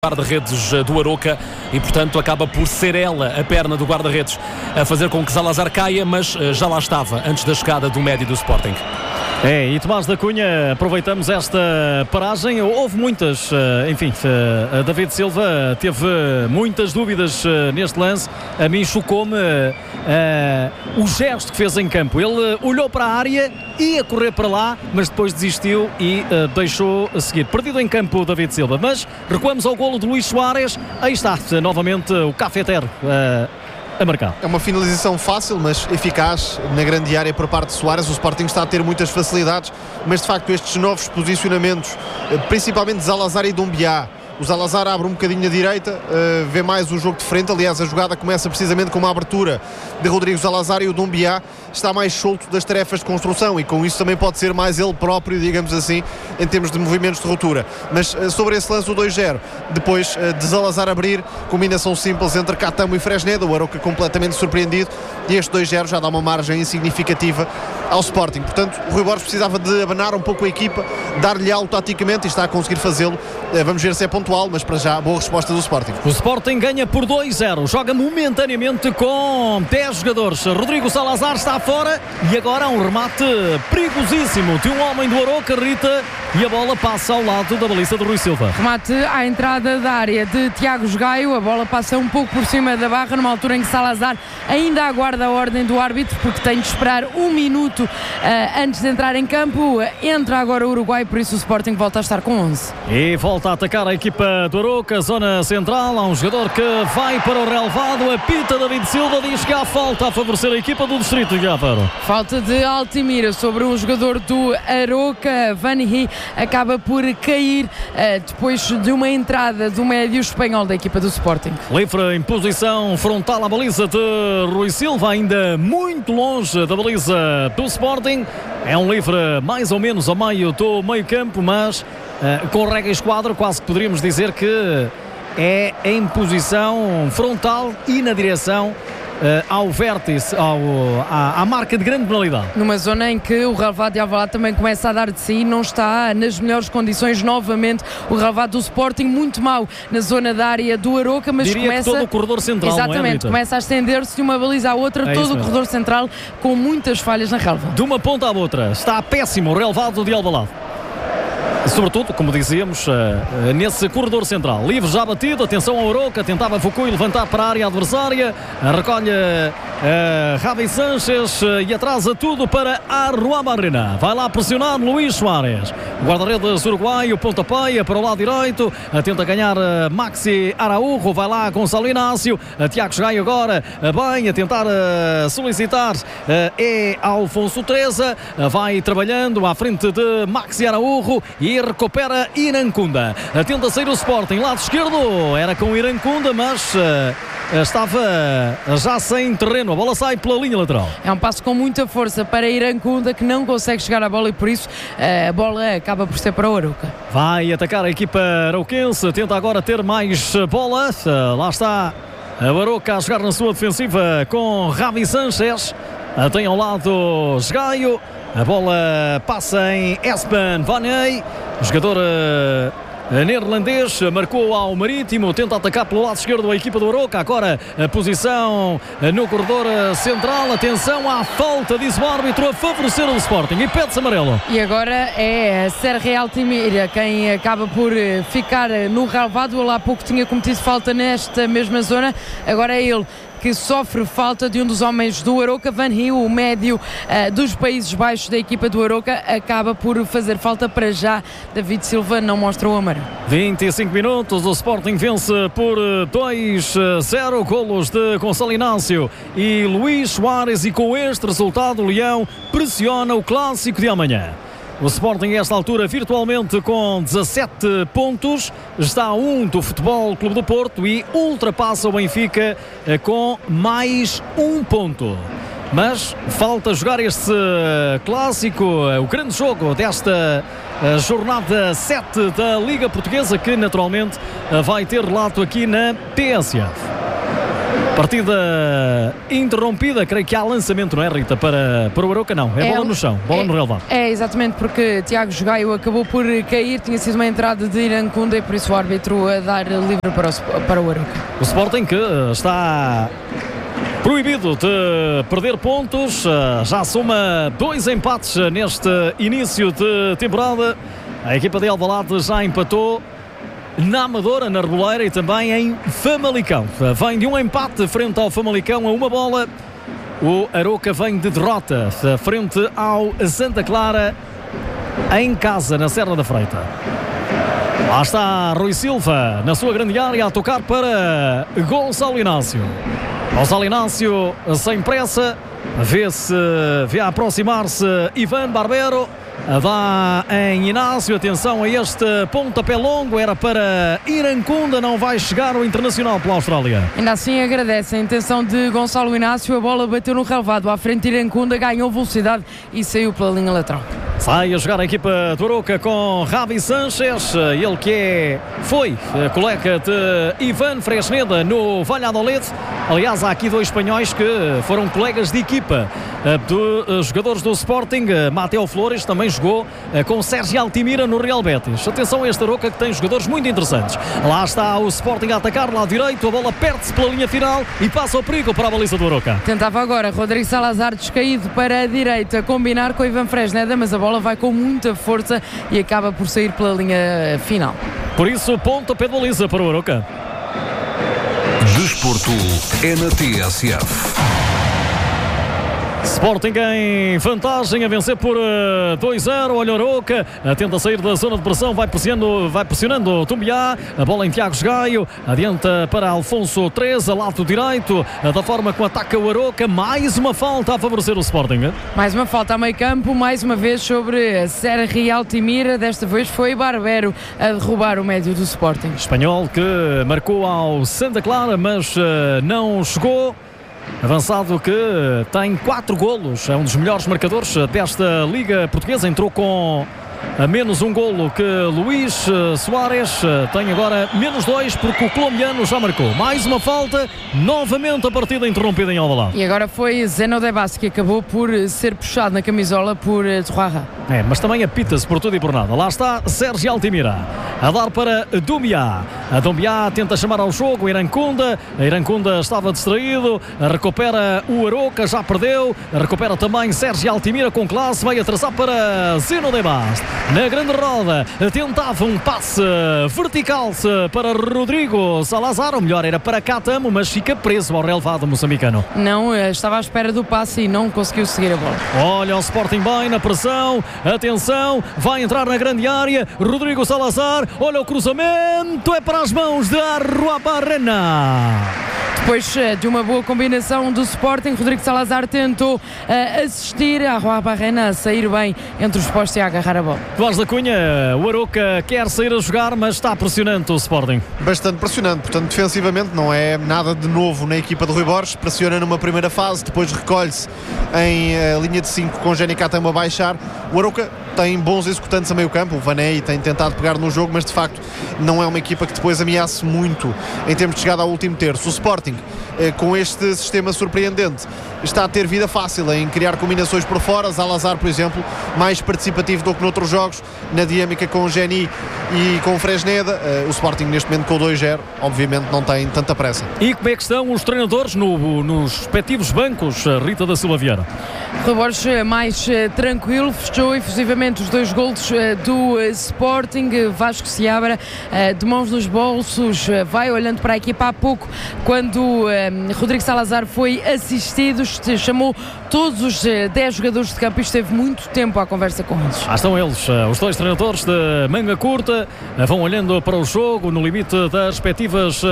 Guarda-redes do Arouca e, portanto, acaba por ser ela, a perna do guarda-redes, a fazer com que Zalazar caia, mas já lá estava antes da chegada do médio do Sporting. E Tomás da Cunha, aproveitamos esta paragem. Houve muitas, David Silva teve muitas dúvidas neste lance. A mim chocou-me o gesto que fez em campo. Ele olhou para a área, ia correr para lá, mas depois desistiu e deixou a seguir. Perdido em campo o David Silva, mas recuamos ao golo de Luís Soares. Aí está, novamente o Cafeteiro a marcar. É uma finalização fácil, mas eficaz na grande área por parte de Soares. O Sporting está a ter muitas facilidades, mas de facto estes novos posicionamentos, principalmente de Zalazar e Doumbia. O Zalazar abre um bocadinho a direita, vê mais o jogo de frente. Aliás, a jogada começa precisamente com uma abertura de Rodrigo Zalazar e o Doumbia está mais solto das tarefas de construção e com isso também pode ser mais ele próprio, digamos assim, em termos de movimentos de ruptura. Mas sobre esse lance, o 2-0, depois de Zalazar abrir, combinação simples entre Catamo e Fresnedo, o Arouca completamente surpreendido, e este 2-0 já dá uma margem insignificativa ao Sporting. Portanto, o Rui Borges precisava de abanar um pouco a equipa, dar-lhe algo taticamente e está a conseguir fazê-lo. Vamos ver se é pontual, mas para já boa resposta do Sporting. O Sporting ganha por 2-0, joga momentaneamente com 10 jogadores. Rodrigo Zalazar está fora e agora há um remate perigosíssimo de um homem do Arouca, Rita, e a bola passa ao lado da baliza de Rui Silva. Remate à entrada da área de Tiago Gaio, a bola passa um pouco por cima da barra, numa altura em que Zalazar ainda aguarda a ordem do árbitro, porque tem de esperar um minuto antes de entrar em campo. Entra agora o Uruguai, por isso o Sporting volta a estar com 11. E volta a atacar a equipa do Arouca, zona central. Há um jogador que vai para o relevado, apita David Silva, diz que há falta a favorecer a equipa do distrito de Aveiro. Falta de Altimira sobre um jogador do Arouca. Vanhi acaba por cair depois de uma entrada do médio espanhol da equipa do Sporting. Livre em posição frontal à baliza de Rui Silva, ainda muito longe da baliza do Sporting. É um livre mais ou menos ao meio do meio campo, mas com rega e esquadro, quase que poderíamos dizer que é em posição frontal e na direção ao vértice, à marca de grande penalidade. Numa zona em que o relevado de Alvalade também começa a dar de si, não está nas melhores condições novamente. O relevado do Sporting muito mau na zona da área do Arouca, mas diria começa... que todo o corredor central, exatamente, não é, começa a estender-se de uma baliza à outra, todo o corredor central com muitas falhas na relva. De uma ponta à outra, está péssimo o relevado de Alvalade. Sobretudo, como dizíamos, nesse corredor central. Livre já batido, atenção ao Arouca, tentava Foucault levantar para a área adversária, recolhe Javi Sanchez e atrasa tudo para Arruá Barrena. Vai lá pressionar Luís Soares. O guarda-redes uruguaio, pontapé para o lado direito, tenta ganhar Maxi Araújo, vai lá Gonçalo Inácio, Tiago Gaio agora, bem, a tentar solicitar é Alfonso Treza, vai trabalhando à frente de Maxi Araújo e recupera Irancunda. Tenta sair o Sporting, lado esquerdo, era com Irancunda, mas estava já sem terreno. A bola sai pela linha lateral. É um passo com muita força para Irancunda, que não consegue chegar à bola e por isso a bola acaba por ser para o Arouca. Vai atacar a equipa arauquense, tenta agora ter mais bola. Lá está a Arouca a jogar na sua defensiva com Javi Sanchez. Tem ao lado Gaio. A bola passa em Espen Vaney, jogador neerlandês, marcou ao Marítimo, tenta atacar pelo lado esquerdo a equipa do Arouca. Agora a posição no corredor central, atenção à falta, diz o árbitro, a favorecer o Sporting e pede-se amarelo. E agora é Sergio Altimira quem acaba por ficar no relvado. Ele há pouco tinha cometido falta nesta mesma zona, agora é ele que sofre falta de um dos homens do Arouca. Van Rio, o médio dos Países Baixos da equipa do Arouca, acaba por fazer falta. Para já David Silva não mostra o amarelo. 25 minutos, o Sporting vence por 2-0, golos de Gonçalo Inácio e Luís Soares, e com este resultado o Leão pressiona o clássico de amanhã. O Sporting, a esta altura, virtualmente com 17 pontos, está a 1 do Futebol Clube do Porto e ultrapassa o Benfica com mais 1 ponto. Mas falta jogar este clássico, o grande jogo desta jornada 7 da Liga Portuguesa, que naturalmente vai ter relato aqui na TSF. Partida interrompida, creio que há lançamento, não é, Rita? Para o Arouca, não. É bola no chão, bola no relvado. É, exatamente, porque Tiago Jogaio acabou por cair, tinha sido uma entrada de Irancunda e por isso o árbitro a dar livre para o Arouca. O Sporting que está proibido de perder pontos, já soma 2 empates neste início de temporada. A equipa de Alvalade já empatou na Amadora, na Reboleira e também em Famalicão. Vem de um empate frente ao Famalicão a 1 bola. O Arouca vem de derrota frente ao Santa Clara em casa, na Serra da Freita. Lá está Rui Silva na sua grande área a tocar para Gonçalo Inácio. Gonçalo Inácio sem pressa, vê a aproximar-se Ivan Barbero. Dá em Inácio, atenção a este pontapé longo, era para Irancunda, não vai chegar o Internacional pela Austrália. Ainda assim agradece a intenção de Gonçalo Inácio, a bola bateu no relvado, à frente de Irancunda, ganhou velocidade e saiu pela linha lateral. Sai a jogar a equipa do Arouca com Javi Sanches, ele que foi colega de Ivan Fresneda no Valladolid. Aliás, há aqui 2 espanhóis que foram colegas de equipa de jogadores do Sporting. Mateo Flores também jogou com Sérgio Altimira no Real Betis. Atenção a este Arouca que tem jogadores muito interessantes. Lá está o Sporting a atacar, lado direito, a bola perde-se pela linha final e passa o perigo para a baliza do Arouca. Tentava agora Rodrigo Salazar descaído para a direita, combinar com Ivan Fresneda, mas a bola vai com muita força e acaba por sair pela linha final. Por isso, pontapé de baliza para o Arouca. Desporto é na TSF. Sporting em vantagem, a vencer por 2-0. Olha o Arouca, tenta sair da zona de pressão, vai pressionando o Tumbiá. A bola em Tiago Jogaio, adianta para Alfonso 13, lado direito, da forma como ataca o Arouca. Mais uma falta a favorecer o Sporting. Mais uma falta a meio campo, mais uma vez sobre Serra Altimira. Desta vez foi Barbero a derrubar o médio do Sporting. Espanhol que marcou ao Santa Clara, mas não chegou. Avançado que tem 4 golos, é um dos melhores marcadores desta Liga Portuguesa. Entrou com menos um golo que Luís Soares, tem agora menos 2 porque o colombiano já marcou. Mais uma falta, novamente a partida interrompida em Alvalade. E agora foi Zeno Debas que acabou por ser puxado na camisola por Torraja. Mas também apita-se por tudo e por nada. Lá está Sérgio Altimira a dar para Dumbiá. A Dumbiá tenta chamar ao jogo Irancunda. A Irancunda estava distraído, recupera o Arouca, já perdeu, recupera também Sérgio Altimira com classe, vai atrasar para Zeno Debas. Na grande roda, tentava um passe vertical para Rodrigo Salazar, ou melhor, era para Catamo, mas fica preso ao relvado moçambicano. Não, estava à espera do passe e não conseguiu seguir a bola. Olha o Sporting bem na pressão, atenção, vai entrar na grande área, Rodrigo Salazar, olha o cruzamento, é para as mãos de Arruabarrena. Depois de uma boa combinação do Sporting, Rodrigo Salazar tentou assistir a Arruabarrena a sair bem entre os postos e a agarrar a bola. Duarte da Cunha, o Arouca quer sair a jogar, mas está pressionante o Sporting. Bastante pressionante, portanto defensivamente não é nada de novo na equipa de Rui Borges. Pressiona numa primeira fase, depois recolhe-se em linha de 5 com Jenny Catamo a baixar. O Arouca tem bons executantes a meio campo, o Vanei tem tentado pegar no jogo, mas de facto não é uma equipa que depois ameace muito em termos de chegada ao último terço. O Sporting, com este sistema surpreendente, está a ter vida fácil em criar combinações por fora. Salazar, por exemplo, mais participativo do que noutros jogos, na dinâmica com o Geni e com o Fresneda. O Sporting neste momento com o 2-0 obviamente não tem tanta pressa. E como é que estão os treinadores nos respectivos bancos, Rita da Silva Vieira? Rui Borges mais tranquilo, fechou efusivamente os 2 golos do Sporting. Vasco Seabra de mãos nos bolsos, vai olhando para a equipa. Há pouco, quando Rodrigo Salazar foi assistido, chamou todos os 10 jogadores de campo e esteve muito tempo à conversa com eles. Estão eles, os 2 treinadores de manga curta, vão olhando para o jogo no limite das respectivas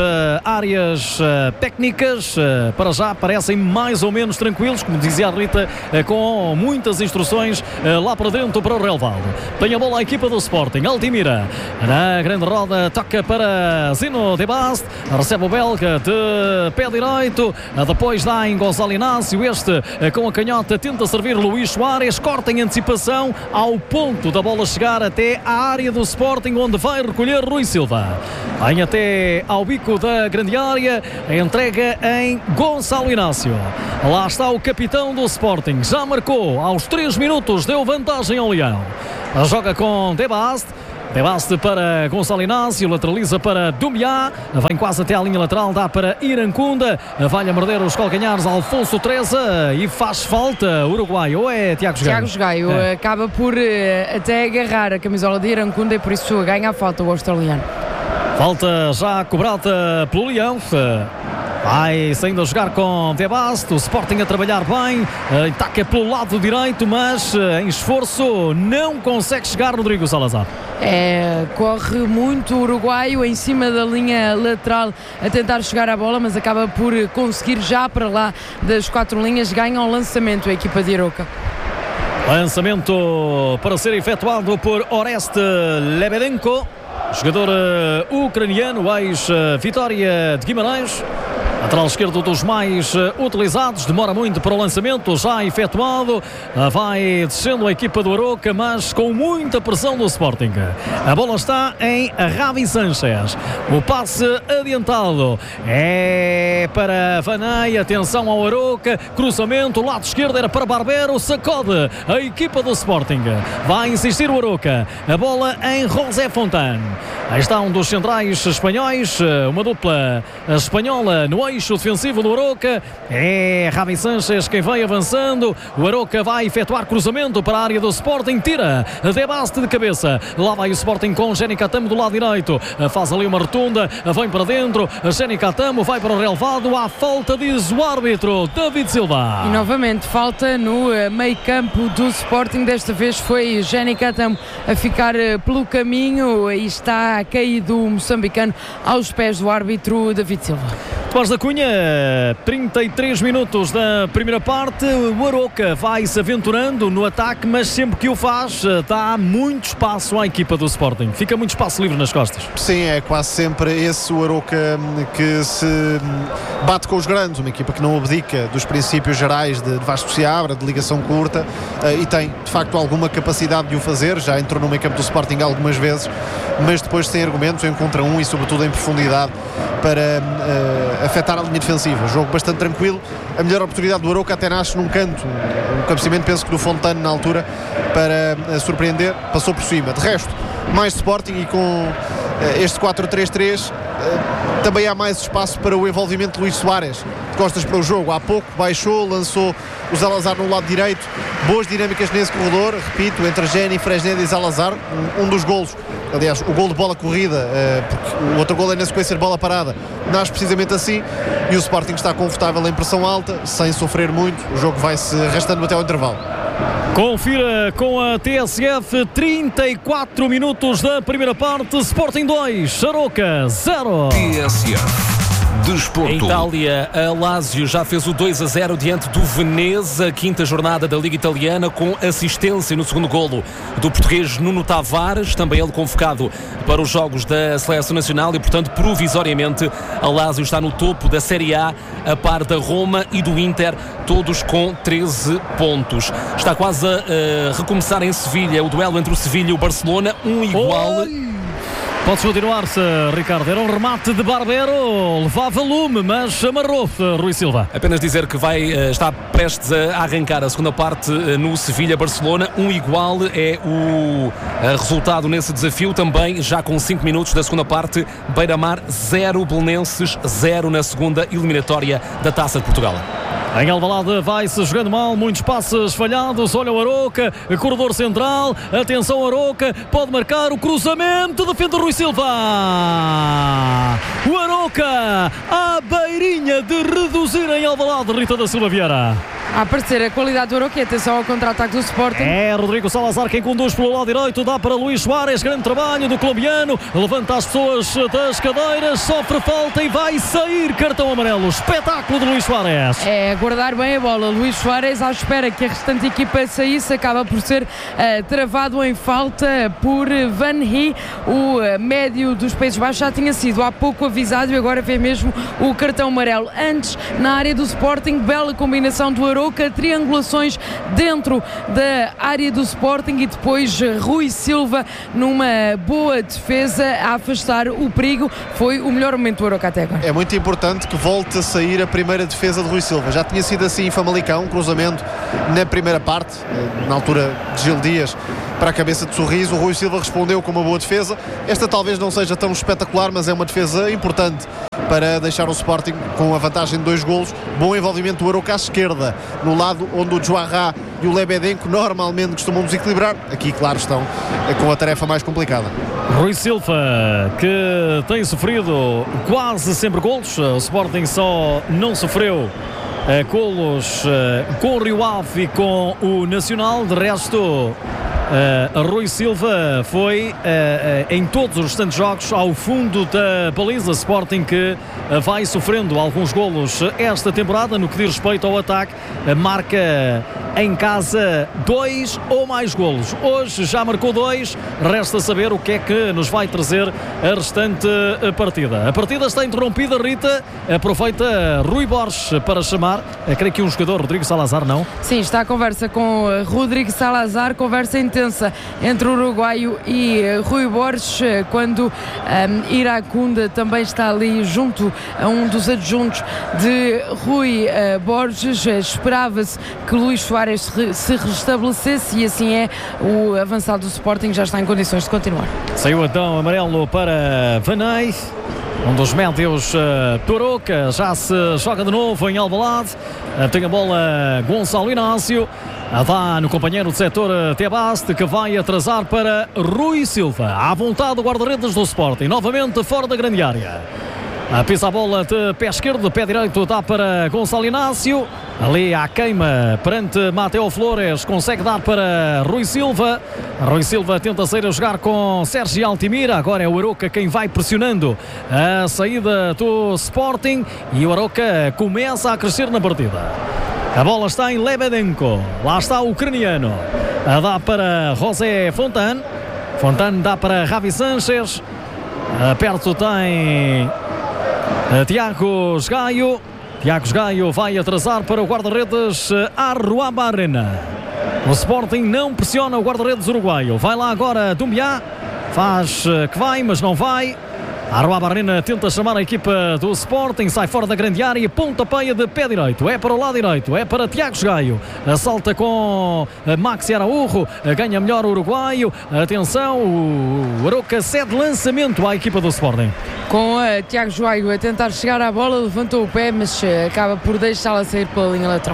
áreas técnicas. Para já parecem mais ou menos tranquilos, como dizia a Rita, com muitas instruções lá para dentro para o relvado. Tem a bola a equipa do Sporting. Altimira na grande roda, toca para Zino de Bast, recebe o belga de pé direito, depois dá em Gonçalo Inácio. Este com a canhota tenta servir Luís Soares, corta em antecipação ao ponto da bola chegar até a área do Sporting, onde vai recolher Rui Silva. Vem até ao bico da grande área, a entrega em Gonçalo Inácio. Lá está o capitão do Sporting, já marcou aos 3 minutos, deu vantagem ao Leão. Joga com De Bast para Gonçalo Inácio, lateraliza para Dumbiá, vem quase até à linha lateral, dá para Irancunda, vai a morder os calcanhares Alfonso Treza e faz falta Uruguai, ou é Tiago Gaio? Acaba por até agarrar a camisola de Irancunda e por isso ganha a falta o australiano. Falta já cobrada pelo Leão. Vai saindo a jogar com De Bast, o Sporting a trabalhar bem, ataca pelo lado direito, mas em esforço não consegue chegar Rodrigo Salazar. Corre muito o uruguaio em cima da linha lateral a tentar chegar à bola, mas acaba por conseguir já para lá das 4 linhas, ganha o lançamento a equipa de Aroca. Lançamento para ser efetuado por Orest Lebedenko, jogador ucraniano, ex-Vitória de Guimarães. Lateral esquerdo dos mais utilizados, demora muito para o lançamento, já efetuado, vai descendo a equipa do Aroca, mas com muita pressão do Sporting. A bola está em Ravi Sanchez, o passe adiantado é para Vanei, atenção ao Aroca, cruzamento, lado esquerdo era para Barbero, sacode a equipa do Sporting, vai insistir o Aroca, a bola em José Fontane. Aí está um dos centrais espanhóis, uma dupla espanhola no eixo defensivo do Aroca. É Ravi Sanchez quem vai avançando. O Aroca vai efetuar cruzamento para a área do Sporting. Tira De Bast de cabeça. Lá vai o Sporting com Jenny Catamo do lado direito. Faz ali uma rotunda. Vem para dentro. Jenny Catamo vai para o relvado. Há falta, diz o árbitro David Silva. E novamente falta no meio campo do Sporting. Desta vez foi Jenny Catamo a ficar pelo caminho. E está caído o moçambicano aos pés do árbitro David Silva. Tomás da Cunha, 33 minutos da primeira parte, o Aroca vai-se aventurando no ataque, mas sempre que o faz dá muito espaço à equipa do Sporting, fica muito espaço livre nas costas. Sim, é quase sempre esse o Aroca que se bate com os grandes, uma equipa que não abdica dos princípios gerais de Vasco Seabra, de ligação curta, e tem de facto alguma capacidade de o fazer, já entrou no meio campo do Sporting algumas vezes, mas depois sem argumentos, em contra um e sobretudo em profundidade para afetar a linha defensiva. Jogo bastante tranquilo, a melhor oportunidade do Aroca até nasce num canto, um cabeceamento penso que do Fontane na altura para surpreender, passou por cima. De resto, mais Sporting e com este 4-3-3 também há mais espaço para o envolvimento de Luís Soares, de costas para o jogo. Há pouco baixou, lançou o Zalazar no lado direito, boas dinâmicas nesse corredor, repito, entre Jenny, Fresneda e Zalazar, um dos golos, aliás, o gol de bola corrida, porque o outro gol é na sequência de bola parada, nasce precisamente assim, e o Sporting está confortável em pressão alta, sem sofrer muito, o jogo vai-se arrastando até ao intervalo. Confira com a TSF, 34 minutos da primeira parte, Sporting 2, Aroca 0. TSF Desporto. Em Itália, a Lazio já fez o 2-0 diante do Veneza, quinta jornada da Liga Italiana, com assistência no segundo golo do português Nuno Tavares, também ele convocado para os jogos da Seleção Nacional e, portanto, provisoriamente, a Lazio está no topo da Série A, a par da Roma e do Inter, todos com 13 pontos. Está quase a recomeçar em Sevilha o duelo entre o Sevilha e o Barcelona, um igual. Podes continuar-se, Ricardo. Era um remate de Barbero, levava lume, mas amarrou-se Rui Silva. Apenas dizer que está prestes a arrancar a segunda parte no Sevilha-Barcelona. Um igual é o resultado nesse desafio. Também já com 5 minutos da segunda parte, Beira-Mar 0, Belenenses 0 na segunda eliminatória da Taça de Portugal. Em Alvalade vai-se jogando mal, muitos passes falhados. Olha o Aroca, corredor central, atenção Aroca, pode marcar o cruzamento, defende Rui Silva. O Aroca à beirinha de reduzir em Alvalade, Rita da Silva Vieira. A aparecer a qualidade do Aroca, atenção ao contra-ataque do Sporting. É Rodrigo Salazar quem conduz pelo lado direito, dá para Luís Soares, grande trabalho do colombiano, levanta as pessoas das cadeiras, sofre falta e vai sair cartão amarelo. Espetáculo de Luís Soares. É guardar bem a bola. Luís Soares à espera que a restante equipa saísse, acaba por ser travado em falta por Van Rie, o médio dos Países Baixos. Já tinha sido há pouco avisado e agora vê mesmo o cartão amarelo. Antes, na área do Sporting, bela combinação do Aroca, triangulações dentro da área do Sporting e depois Rui Silva numa boa defesa a afastar o perigo. Foi o melhor momento do Aroca até agora. É muito importante que volte a sair a primeira defesa de Rui Silva. Já tinha sido assim em Famalicão, um cruzamento na primeira parte, na altura de Gil Dias, para a cabeça de Sorriso. O Rui Silva respondeu com uma boa defesa. Esta talvez não seja tão espetacular, mas é uma defesa importante para deixar o Sporting com a vantagem de 2 golos. Bom envolvimento do Aroca à esquerda, no lado onde o Joarra e o Lebedenko normalmente costumam desequilibrar. Aqui, claro, estão com a tarefa mais complicada. Rui Silva, que tem sofrido quase sempre golos. O Sporting só não sofreu golos com o Rio Ave e com o Nacional. De resto, Rui Silva foi em todos os restantes jogos ao fundo da baliza. Sporting que vai sofrendo alguns golos esta temporada. No que diz respeito ao ataque, marca em casa 2 ou mais golos. Hoje já marcou 2, resta saber o que é que nos vai trazer a restante partida. A partida está interrompida, Rita. Aproveita Rui Borges para chamar, creio que um jogador, Rodrigo Salazar, não? Sim, está a conversa com Rodrigo Salazar, conversa intensa entre o uruguaio e Rui Borges, quando Iracunda também está ali junto a um dos adjuntos de Rui Borges. Esperava-se que Luís Soares se restabelecesse e assim é. O avançado do Sporting já está em condições de continuar. Saiu então amarelo para Vanei, um dos médios do Aroca. Já se joga de novo em Alvalade. Tem a bola Gonçalo Inácio, dá no companheiro do setor Tebaste, que vai atrasar para Rui Silva. À vontade do guarda-redes do Sporting, novamente fora da grande área. Pisa a bola de pé esquerdo, pé direito dá para Gonçalo Inácio. Ali à queima perante Mateo Flores, consegue dar para Rui Silva. Rui Silva tenta sair a jogar com Sérgio Altimira. Agora é o Aroca quem vai pressionando a saída do Sporting e o Aroca começa a crescer na partida. A bola está em Lebedenko, lá está o ucraniano. Dá para José Fontan. Fontan dá para Javi Sanchez. Perto tem Tiago Gaio. Tiago Gaio vai atrasar para o guarda-redes Arruabarrena. O Sporting não pressiona o guarda-redes uruguaio. Vai lá agora Dumbiá. Faz que vai, mas não vai. Arruabarrena tenta chamar a equipa do Sporting. Sai fora da grande área e pontapeia de pé direito. É para o lado direito. É para Tiago Gaio. Salta com Maxi Araújo. Ganha melhor o uruguaio. Atenção, o Aroca cede lançamento à equipa do Sporting. Com Tiago Gaio a tentar chegar à bola, levantou o pé, mas acaba por deixá-la sair pela linha lateral.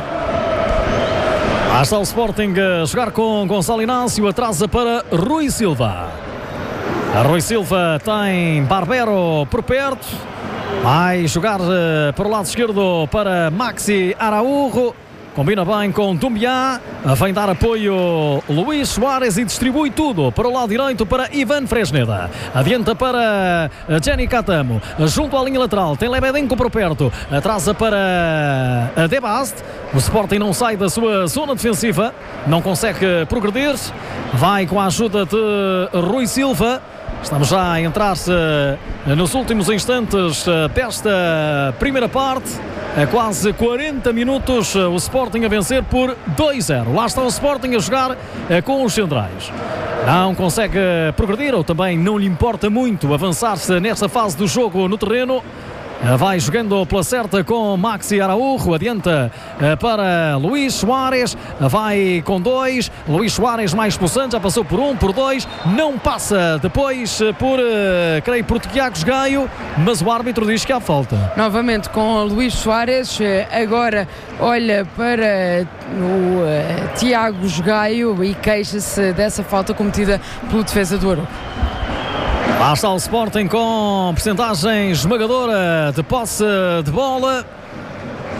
Lá está o Sporting a jogar com Gonçalo Inácio. Atrasa para Rui Silva. Rui Silva tem Barbero por perto. Vai jogar para o lado esquerdo para Maxi Araújo. Combina bem com Dumbiá. Vem dar apoio Luís Soares e distribui tudo para o lado direito para Ivan Fresneda. Adianta para Jenny Catamo. Junto à linha lateral tem Lebedenko por perto. Atrasa para Debast. O Sporting não sai da sua zona defensiva. Não consegue progredir. Vai com a ajuda de Rui Silva. Estamos já a entrar-se nos últimos instantes desta primeira parte. A quase 40 minutos, o Sporting a vencer por 2-0. Lá está o Sporting a jogar com os centrais. Não consegue progredir, ou também não lhe importa muito avançar-se nesta fase do jogo no terreno. Vai jogando pela certa com Maxi Araújo. Adianta para Luís Soares. Vai com 2. Luís Soares mais pulsante. Já passou por 1, por 2. Não passa depois por, creio, por Tiago Gaio. Mas o árbitro diz que há falta. Novamente com Luís Soares. Agora olha para o Tiago Gaio e queixa-se dessa falta cometida pelo defesa do Aroca. Lá está o Sporting com percentagem esmagadora de posse de bola.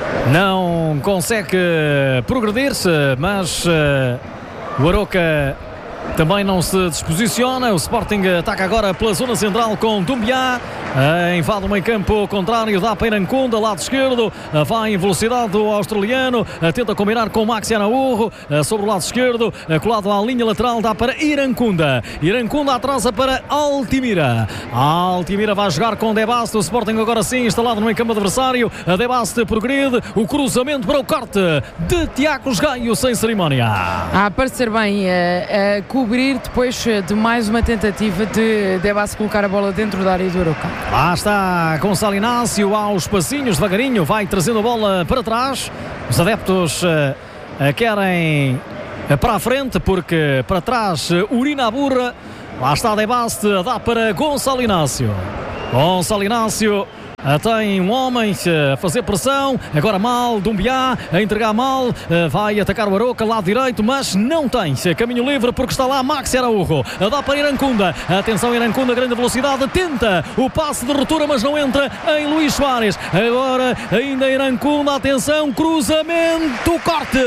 não consegue progredir-se, mas o Arouca também não se desposiciona. O Sporting ataca agora pela zona central com Doumbia. Invade o meio campo contrário, dá para Irancunda, lado esquerdo, vai em velocidade do australiano, tenta combinar com Maxi Araújo, sobre o lado esquerdo, colado à linha lateral, dá para Irancunda. Irancunda atrasa para Altimira. Altimira vai jogar com Debaste. O Sporting agora sim instalado no meio campo adversário. Debaste progride, o cruzamento para o corte de Tiago Gaio sem cerimónia. A aparecer bem, a cobrir depois de mais uma tentativa de Debaste colocar a bola dentro da área do Arouca. Lá está Gonçalo Inácio aos passinhos, devagarinho, vai trazendo a bola para trás. Os adeptos querem para a frente, porque para trás urina a burra. Lá está Debaste, dá para Gonçalo Inácio. Gonçalo Inácio tem um homem a fazer pressão, agora mal, Doumbia a entregar mal, vai atacar o Arouca, lado direito, mas não tem caminho livre porque está lá Maxi Araújo, dá para Irancunda, atenção Irancunda, grande velocidade, tenta o passe de ruptura, mas não entra em Luís Soares, agora ainda Irancunda, atenção, cruzamento, corte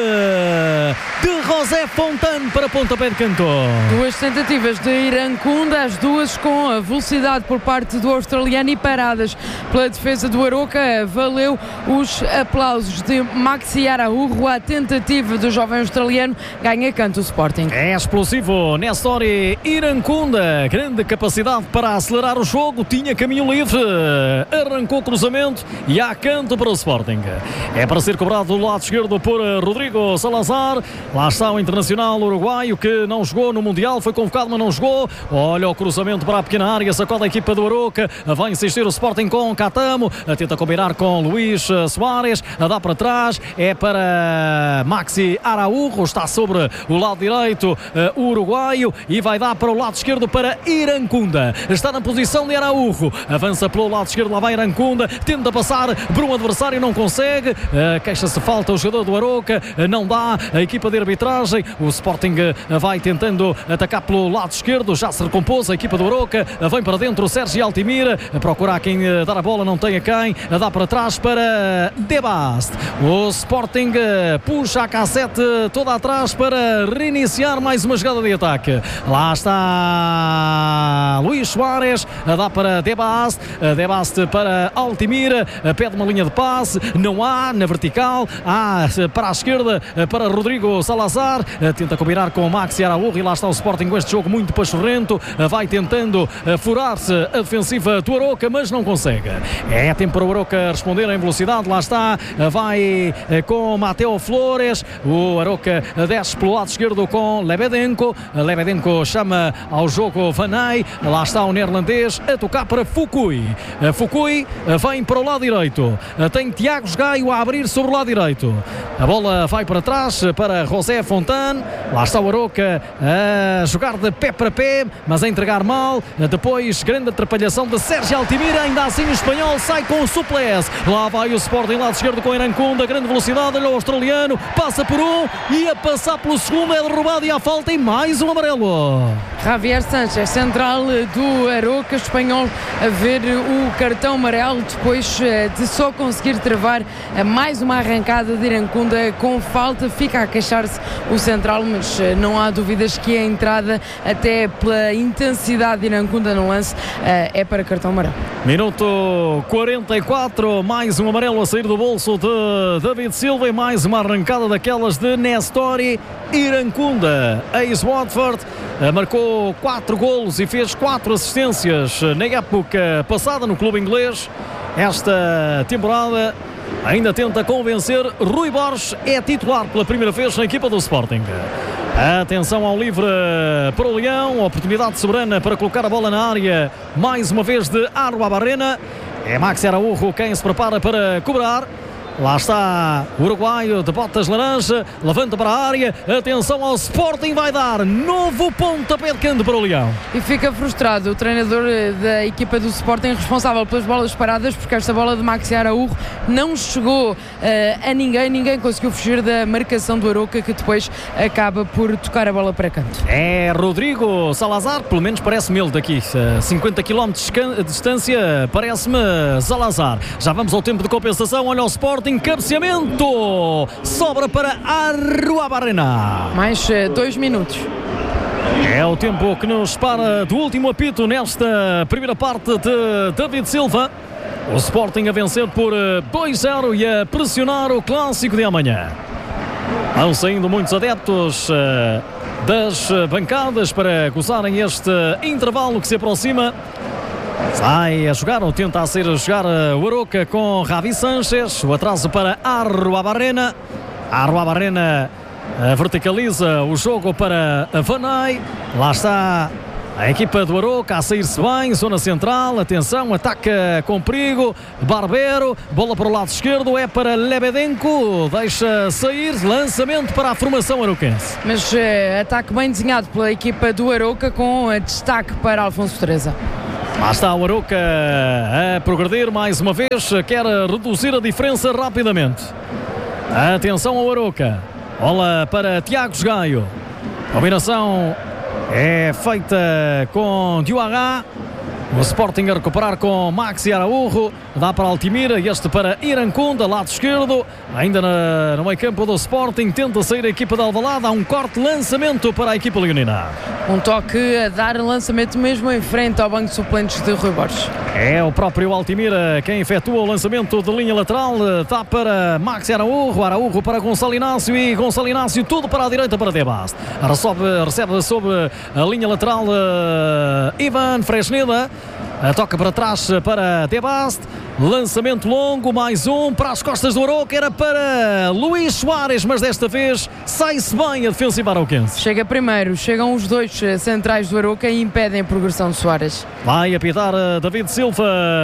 de José Fontane para pontapé de canto. Duas tentativas de Irancunda, as duas com a velocidade por parte do australiano e paradas pela defesa do Arouca. Valeu os aplausos de Maxi Araújo. A tentativa do jovem australiano ganha canto o Sporting. É explosivo Nestori Irancunda, grande capacidade para acelerar o jogo, tinha caminho livre, arrancou o cruzamento e há canto para o Sporting. É para ser cobrado do lado esquerdo por Rodrigo Salazar. Lá está o internacional uruguaio que não jogou no Mundial, foi convocado mas não jogou. Olha o cruzamento para a pequena área, sacode a equipa do Arouca, vai insistir o Sporting com Catamo, tenta combinar com Luís Soares, dá para trás, é para Maxi Araújo, está sobre o lado direito o uruguaio e vai dar para o lado esquerdo para Irancunda, está na posição de Araújo, avança pelo lado esquerdo, lá vai Irancunda, tenta passar por um adversário, não consegue, queixa-se falta o jogador do Arouca, não dá, a equipa de arbitragem, o Sporting vai tentando atacar pelo lado esquerdo, já se recompôs a equipa do Arouca, vem para dentro o Sérgio Altimira, procurar quem dar a bola, não tem a quem, dá para trás para Debaste. O Sporting puxa a cassete toda atrás para reiniciar mais uma jogada de ataque. Lá está Luís Soares, dá para Debaste, Debaste para Altimira, pede uma linha de passe, não há, na vertical, há para a esquerda para Rodrigo Salazar, tenta combinar com o Maxi Araújo e lá está o Sporting com este jogo muito pachorrento, vai tentando furar-se a defensiva do Arouca, mas não consegue. É tempo para o Arouca responder em velocidade, lá está, vai com Mateo Flores, o Arouca desce pelo lado esquerdo com Lebedenko, Lebedenko chama ao jogo Vanay, lá está o neerlandês a tocar para Fukui, Fukui vem para o lado direito, tem Tiago Gaio a abrir sobre o lado direito, a bola vai para trás para José Fontane, lá está o Arouca a jogar de pé para pé, mas a entregar mal, depois grande atrapalhação de Sérgio Altimira, ainda assim o espanhol sai com o suplesse, lá vai o Sporting lado esquerdo com Irancunda, grande velocidade, olha o australiano, passa por um e a passar pelo segundo é derrubado e há falta e mais um amarelo. Javier Sánchez, central do Arouca, espanhol, a ver o cartão amarelo depois de só conseguir travar mais uma arrancada de Irancunda com falta, fica a queixar-se o central, mas não há dúvidas que a entrada, até pela intensidade de Irancunda no lance, é para cartão amarelo. Minuto 44, mais um amarelo a sair do bolso de David Silva e mais uma arrancada daquelas de Nestori Irancunda, ex-Watford, marcou 4 golos e fez 4 assistências na época passada no clube inglês. Esta temporada ainda tenta convencer Rui Borges, é titular pela primeira vez na equipa do Sporting. Atenção ao livre para o Leão, oportunidade soberana para colocar a bola na área, mais uma vez de Arwa Barrena. É Maxi Araújo quem se prepara para cobrar. Lá está o uruguaio de botas laranja, levanta para a área, atenção ao Sporting, vai dar novo pontapé de canto para o Leão. E fica frustrado o treinador da equipa do Sporting, responsável pelas bolas paradas, porque esta bola de Maxi Araújo não chegou a ninguém conseguiu fugir da marcação do Arouca, que depois acaba por tocar a bola para canto. É Rodrigo Salazar, pelo menos parece-me ele daqui, 50 km de distância, parece-me Salazar. Já vamos ao tempo de compensação, olha o Sporting, Sporting, cabeceamento, sobra para Arruabarrena. Mais 2 minutos. É o tempo que nos para do último apito nesta primeira parte de David Silva. O Sporting a vencer por 2-0 e a pressionar o clássico de amanhã. Vão saindo muitos adeptos das bancadas para gozarem este intervalo que se aproxima. Sai a jogar, ou tenta a jogar o Arouca com Javi Sánchez. O atraso para Arruabarrena. Arruabarrena verticaliza o jogo para Vanay. Lá está a equipa do Arouca a sair-se bem, zona central, atenção, ataca com perigo, Barbero, bola para o lado esquerdo, é para Lebedenko, deixa sair, lançamento para a formação arouquense. Mas ataque bem desenhado pela equipa do Arouca, com destaque para Alfonso Teresa. Lá está o Arouca a progredir mais uma vez, quer reduzir a diferença rapidamente. Atenção ao Arouca, bola para Tiago Gaio, combinação é feita com Diuará. O Sporting a recuperar com Maxi Araújo. Dá para Altimira, este para Irancunda, lado esquerdo. Ainda no meio campo do Sporting, tenta sair a equipa de Alvalade. Há um corte, lançamento para a equipa leonina. Um toque a dar lançamento mesmo em frente ao banco de suplentes de Rui Borges. É o próprio Altimira quem efetua o lançamento de linha lateral. Dá para Maxi Araújo, Araújo para Gonçalo Inácio e Gonçalo Inácio tudo para a direita para Debast. Recebe sobre a linha lateral Ivan Fresneda. Toca para trás para Debast. Lançamento longo, mais um para as costas do Arouca, era para Luís Soares, mas desta vez sai-se bem a defensiva arauquense. Chega primeiro, chegam os dois centrais do Arouca e impedem a progressão de Soares. Vai apitar David Silva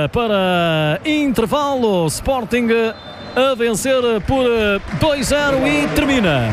para intervalo. Sporting a vencer por 2-0 e termina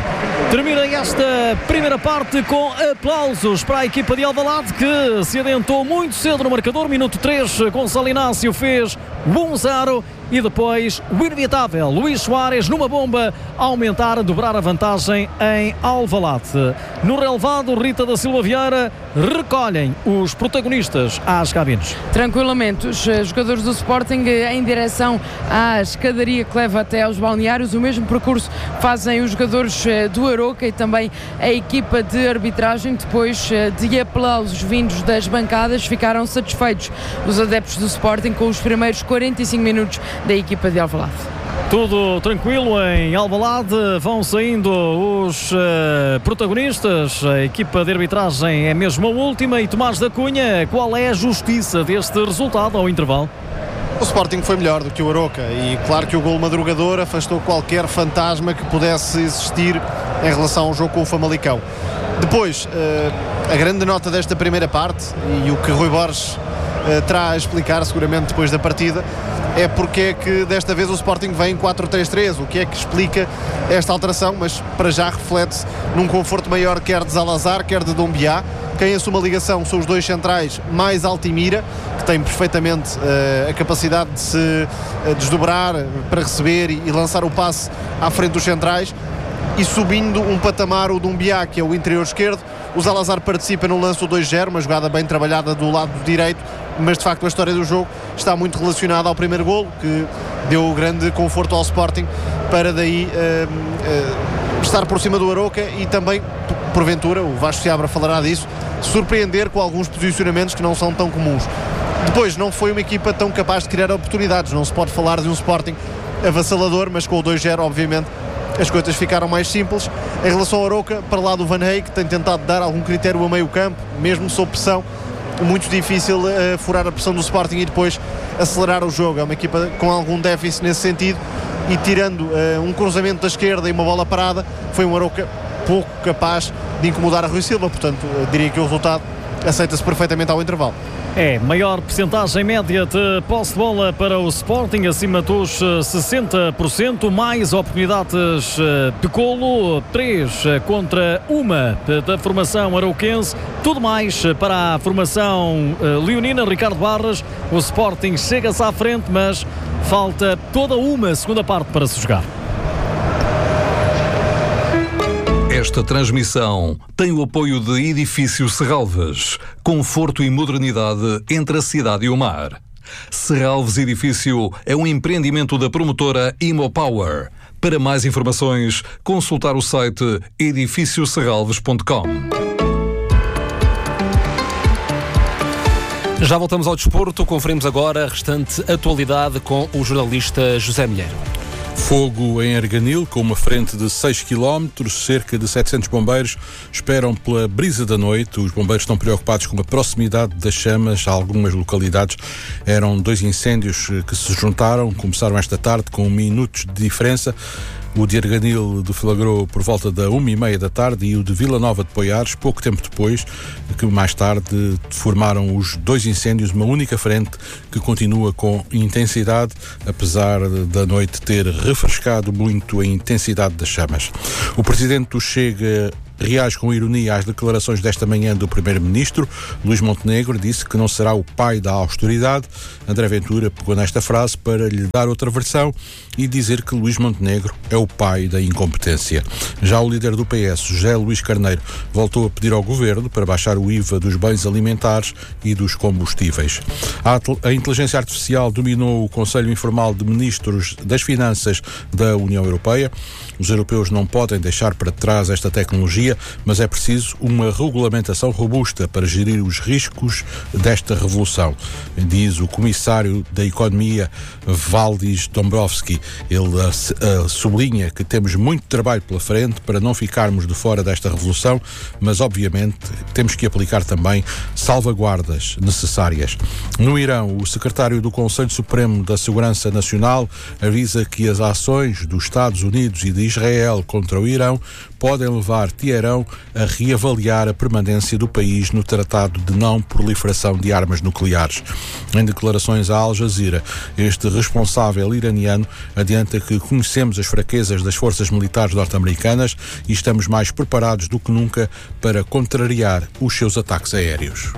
esta primeira parte com aplausos para a equipa de Alvalade, que se adentrou muito cedo no marcador. Minuto 3, Gonçalo Inácio fez 1-0 e depois o inevitável Luís Soares numa bomba aumentar, dobrar a vantagem em Alvalade. No relevado, Rita da Silva Vieira recolhem os protagonistas às cabines. Tranquilamente, os jogadores do Sporting em direção à escadaria que leva até aos balneários. O mesmo percurso fazem os jogadores do Arouca e também a equipa de arbitragem. Depois de aplausos vindos das bancadas, ficaram satisfeitos os adeptos do Sporting com os primeiros 45 minutos da equipa de Alvalade. Tudo tranquilo em Alvalade, vão saindo os protagonistas. A equipa de arbitragem é mesmo a última. E Tomás da Cunha, qual é a justiça deste resultado ao intervalo? O Sporting foi melhor do que o Arouca e claro que o golo madrugador afastou qualquer fantasma que pudesse existir em relação ao jogo com o Famalicão. Depois, a grande nota desta primeira parte e o que Rui Borges terá a explicar seguramente depois da partida é porque é que desta vez o Sporting vem 4-3-3, o que é que explica esta alteração, mas para já reflete-se num conforto maior quer de Zalazar, quer de Dombiá. Quem assume a ligação são os dois centrais mais Altimira, que tem perfeitamente a capacidade de se desdobrar para receber e lançar o passe à frente dos centrais, e subindo um patamar o Dombiá, que é o interior esquerdo. O Zalazar participa no lance do 2-0, uma jogada bem trabalhada do lado direito, mas de facto a história do jogo está muito relacionada ao primeiro golo, que deu grande conforto ao Sporting para daí estar por cima do Arouca e também, porventura, o Vasco Seabra falará disso, surpreender com alguns posicionamentos que não são tão comuns. Depois, não foi uma equipa tão capaz de criar oportunidades, não se pode falar de um Sporting avassalador, mas com o 2-0 obviamente as coisas ficaram mais simples. Em relação ao Arouca, para lá do Van Eyck, tem tentado dar algum critério a meio campo, mesmo sob pressão, muito difícil furar a pressão do Sporting e depois acelerar o jogo. É uma equipa com algum déficit nesse sentido, e tirando um cruzamento da esquerda e uma bola parada, foi um Arouca pouco capaz de incomodar a Rui Silva. Portanto, diria que o resultado aceita-se perfeitamente ao intervalo. É, maior percentagem média de posse de bola para o Sporting, acima dos 60%, mais oportunidades de golo, 3 contra 1 da formação arauquense, tudo mais para a formação leonina. Ricardo Barras, o Sporting chega-se à frente, mas falta toda uma segunda parte para se jogar. Esta transmissão tem o apoio de Edifício Serralves, conforto e modernidade entre a cidade e o mar. Serralves Edifício é um empreendimento da promotora Imopower. Para mais informações, consultar o site edifícioserralves.com. Já voltamos ao desporto, conferimos agora a restante atualidade com o jornalista José Milheiro. Fogo em Arganil, com uma frente de 6 km, cerca de 700 bombeiros esperam pela brisa da noite. Os bombeiros estão preocupados com a proximidade das chamas. Algumas localidades eram 2 incêndios que se juntaram, começaram esta tarde com minutos de diferença. O de Arganil deflagrou por volta da 1h30 da tarde e o de Vila Nova de Poiares, pouco tempo depois, que mais tarde formaram os 2 incêndios, uma única frente que continua com intensidade, apesar da noite ter refrescado muito a intensidade das chamas. O presidente do Chega reage com ironia às declarações desta manhã do primeiro-ministro. Luís Montenegro disse que não será o pai da austeridade. André Ventura pegou nesta frase para lhe dar outra versão e dizer que Luís Montenegro é o pai da incompetência. Já o líder do PS, José Luís Carneiro, voltou a pedir ao governo para baixar o IVA dos bens alimentares e dos combustíveis. A inteligência artificial dominou o Conselho Informal de Ministros das Finanças da União Europeia. Os europeus não podem deixar para trás esta tecnologia, mas é preciso uma regulamentação robusta para gerir os riscos desta revolução, diz o comissário da Economia, Valdis Dombrovskis. Ele sublinha que temos muito trabalho pela frente para não ficarmos de fora desta revolução, mas obviamente temos que aplicar também salvaguardas necessárias. No Irão, o secretário do Conselho Supremo da Segurança Nacional avisa que as ações dos Estados Unidos e de Israel contra o Irão podem levar Teherão a reavaliar a permanência do país no Tratado de Não Proliferação de Armas Nucleares. Em declarações à Al Jazeera, este responsável iraniano adianta que conhecemos as fraquezas das forças militares norte-americanas e estamos mais preparados do que nunca para contrariar os seus ataques aéreos.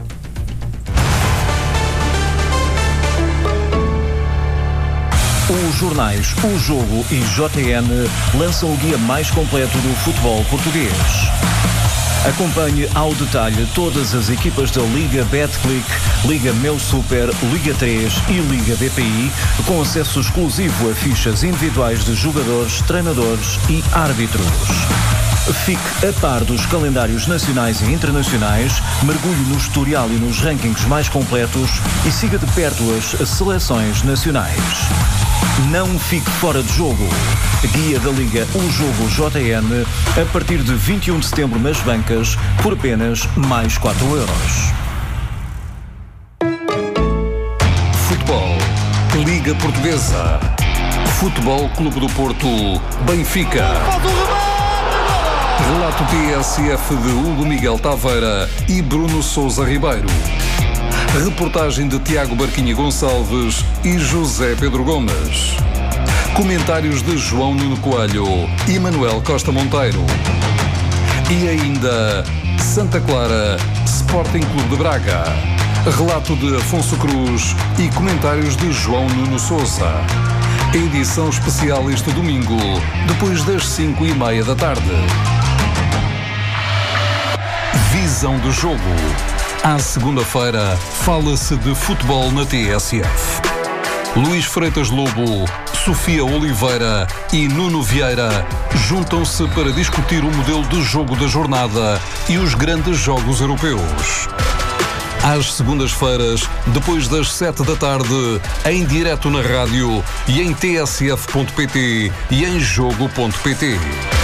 Os jornais O Jogo e JN lançam o guia mais completo do futebol português. Acompanhe ao detalhe todas as equipas da Liga Betclic, Liga Meu Super, Liga 3 e Liga BPI, com acesso exclusivo a fichas individuais de jogadores, treinadores e árbitros. Fique a par dos calendários nacionais e internacionais, mergulhe no historial e nos rankings mais completos e siga de perto as seleções nacionais. Não fique fora de jogo. Guia da Liga O Jogo JN a partir de 21 de setembro nas bancas por apenas mais 4 euros. Futebol, Liga Portuguesa, Futebol Clube do Porto, Benfica. Relato TSF de Hugo Miguel Taveira e Bruno Sousa Ribeiro. Reportagem de Tiago Barquinha Gonçalves e José Pedro Gomes. Comentários de João Nuno Coelho e Manuel Costa Monteiro. E ainda Santa Clara, Sporting Clube de Braga. Relato de Afonso Cruz e comentários de João Nuno Sousa. Edição especial este domingo, depois das 5h30 da tarde. Visão do jogo. À segunda-feira, fala-se de futebol na TSF. Luís Freitas Lobo, Sofia Oliveira e Nuno Vieira juntam-se para discutir o modelo de jogo da jornada e os grandes jogos europeus. Às segundas-feiras, depois das 7 da tarde, em direto na rádio e em tsf.pt e em jogo.pt.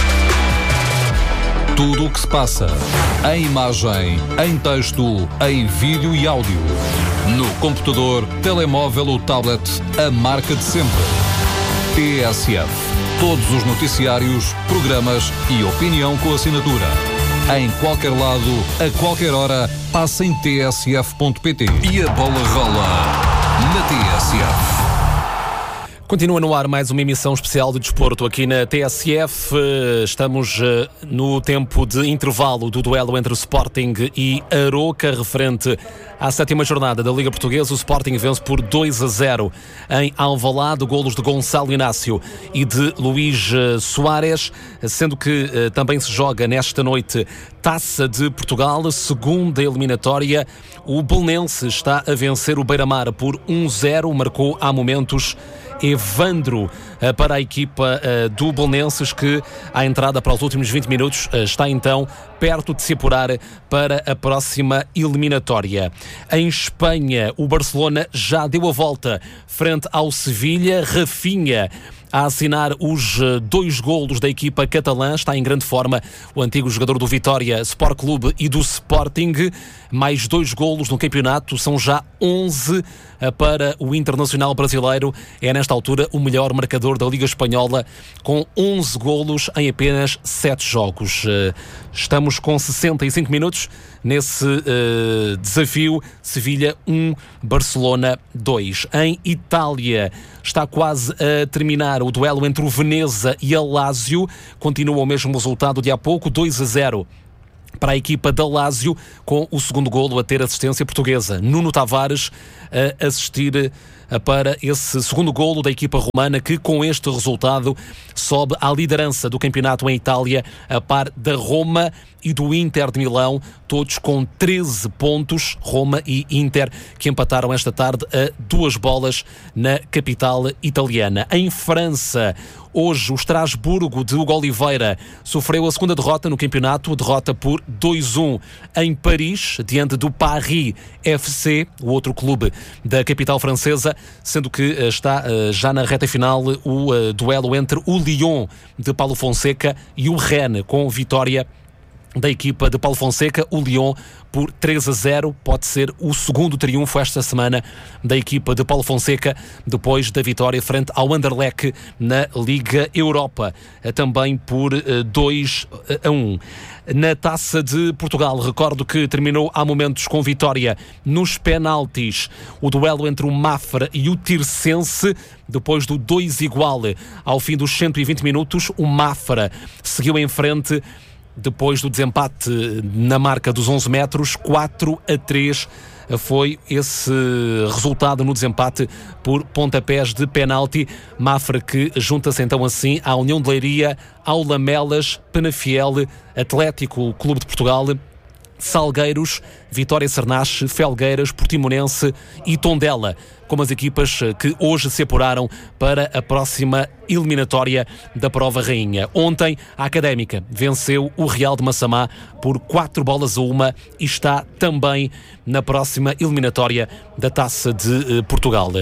Tudo o que se passa, em imagem, em texto, em vídeo e áudio. No computador, telemóvel ou tablet, a marca de sempre. TSF. Todos os noticiários, programas e opinião com assinatura. Em qualquer lado, a qualquer hora, passa em tsf.pt. E a bola rola na TSF. Continua no ar mais uma emissão especial de desporto aqui na TSF. Estamos no tempo de intervalo do duelo entre o Sporting e Aroca, referente à 7ª jornada da Liga Portuguesa. O Sporting vence por 2-0 em Alvalade, golos de Gonçalo Inácio e de Luís Soares, sendo que também se joga nesta noite Taça de Portugal, segunda eliminatória. O Belenenses está a vencer o Beira-Mar por 1-0, marcou há momentos Evandro para a equipa do Belenenses, que à entrada para os últimos 20 minutos está então perto de se apurar para a próxima eliminatória. Em Espanha, o Barcelona já deu a volta frente ao Sevilha. Rafinha a assinar os 2 golos da equipa catalã, está em grande forma o antigo jogador do Vitória Sport Clube e do Sporting. Mais 2 golos no campeonato, são já 11 para o internacional brasileiro. É nesta altura o melhor marcador da Liga Espanhola, com 11 golos em apenas 7 jogos. Estamos com 65 minutos nesse desafio. Sevilha 1, Barcelona 2. Em Itália está quase a terminar o duelo entre o Veneza e a Lazio. Continua o mesmo resultado de há pouco, 2-0 para a equipa da Lazio, com o segundo golo a ter assistência portuguesa. Nuno Tavares a assistir para esse segundo golo da equipa romana, que com este resultado sobe à liderança do campeonato em Itália, a par da Roma e do Inter de Milão, todos com 13 pontos. Roma e Inter que empataram esta tarde a 2 bolas na capital italiana. Em França, hoje o Estrasburgo de Hugo Oliveira sofreu a segunda derrota no campeonato, derrota por 2-1 em Paris, diante do Paris FC, o outro clube da capital francesa, sendo que está já na reta final o duelo entre o Lyon de Paulo Fonseca e o Rennes, com vitória da equipa de Paulo Fonseca. O Lyon por 3-0, pode ser o segundo triunfo esta semana da equipa de Paulo Fonseca, depois da vitória frente ao Anderlecht na Liga Europa, também por 2-1. Na Taça de Portugal, recordo que terminou há momentos com vitória nos penaltis o duelo entre o Mafra e o Tirsense. Depois do 2-2 ao fim dos 120 minutos, o Mafra seguiu em frente depois do desempate na marca dos 11 metros. 4-3 foi esse resultado no desempate por pontapés de penalti. Mafra que junta-se então assim à União de Leiria, ao Lamelas, Penafiel, Atlético Clube de Portugal, Salgueiros, Vitória Sernache, Felgueiras, Portimonense e Tondela, como as equipas que hoje se apuraram para a próxima eliminatória da Prova Rainha. Ontem, a Académica venceu o Real de Massamá por 4-1 e está também na próxima eliminatória da Taça de Portugal.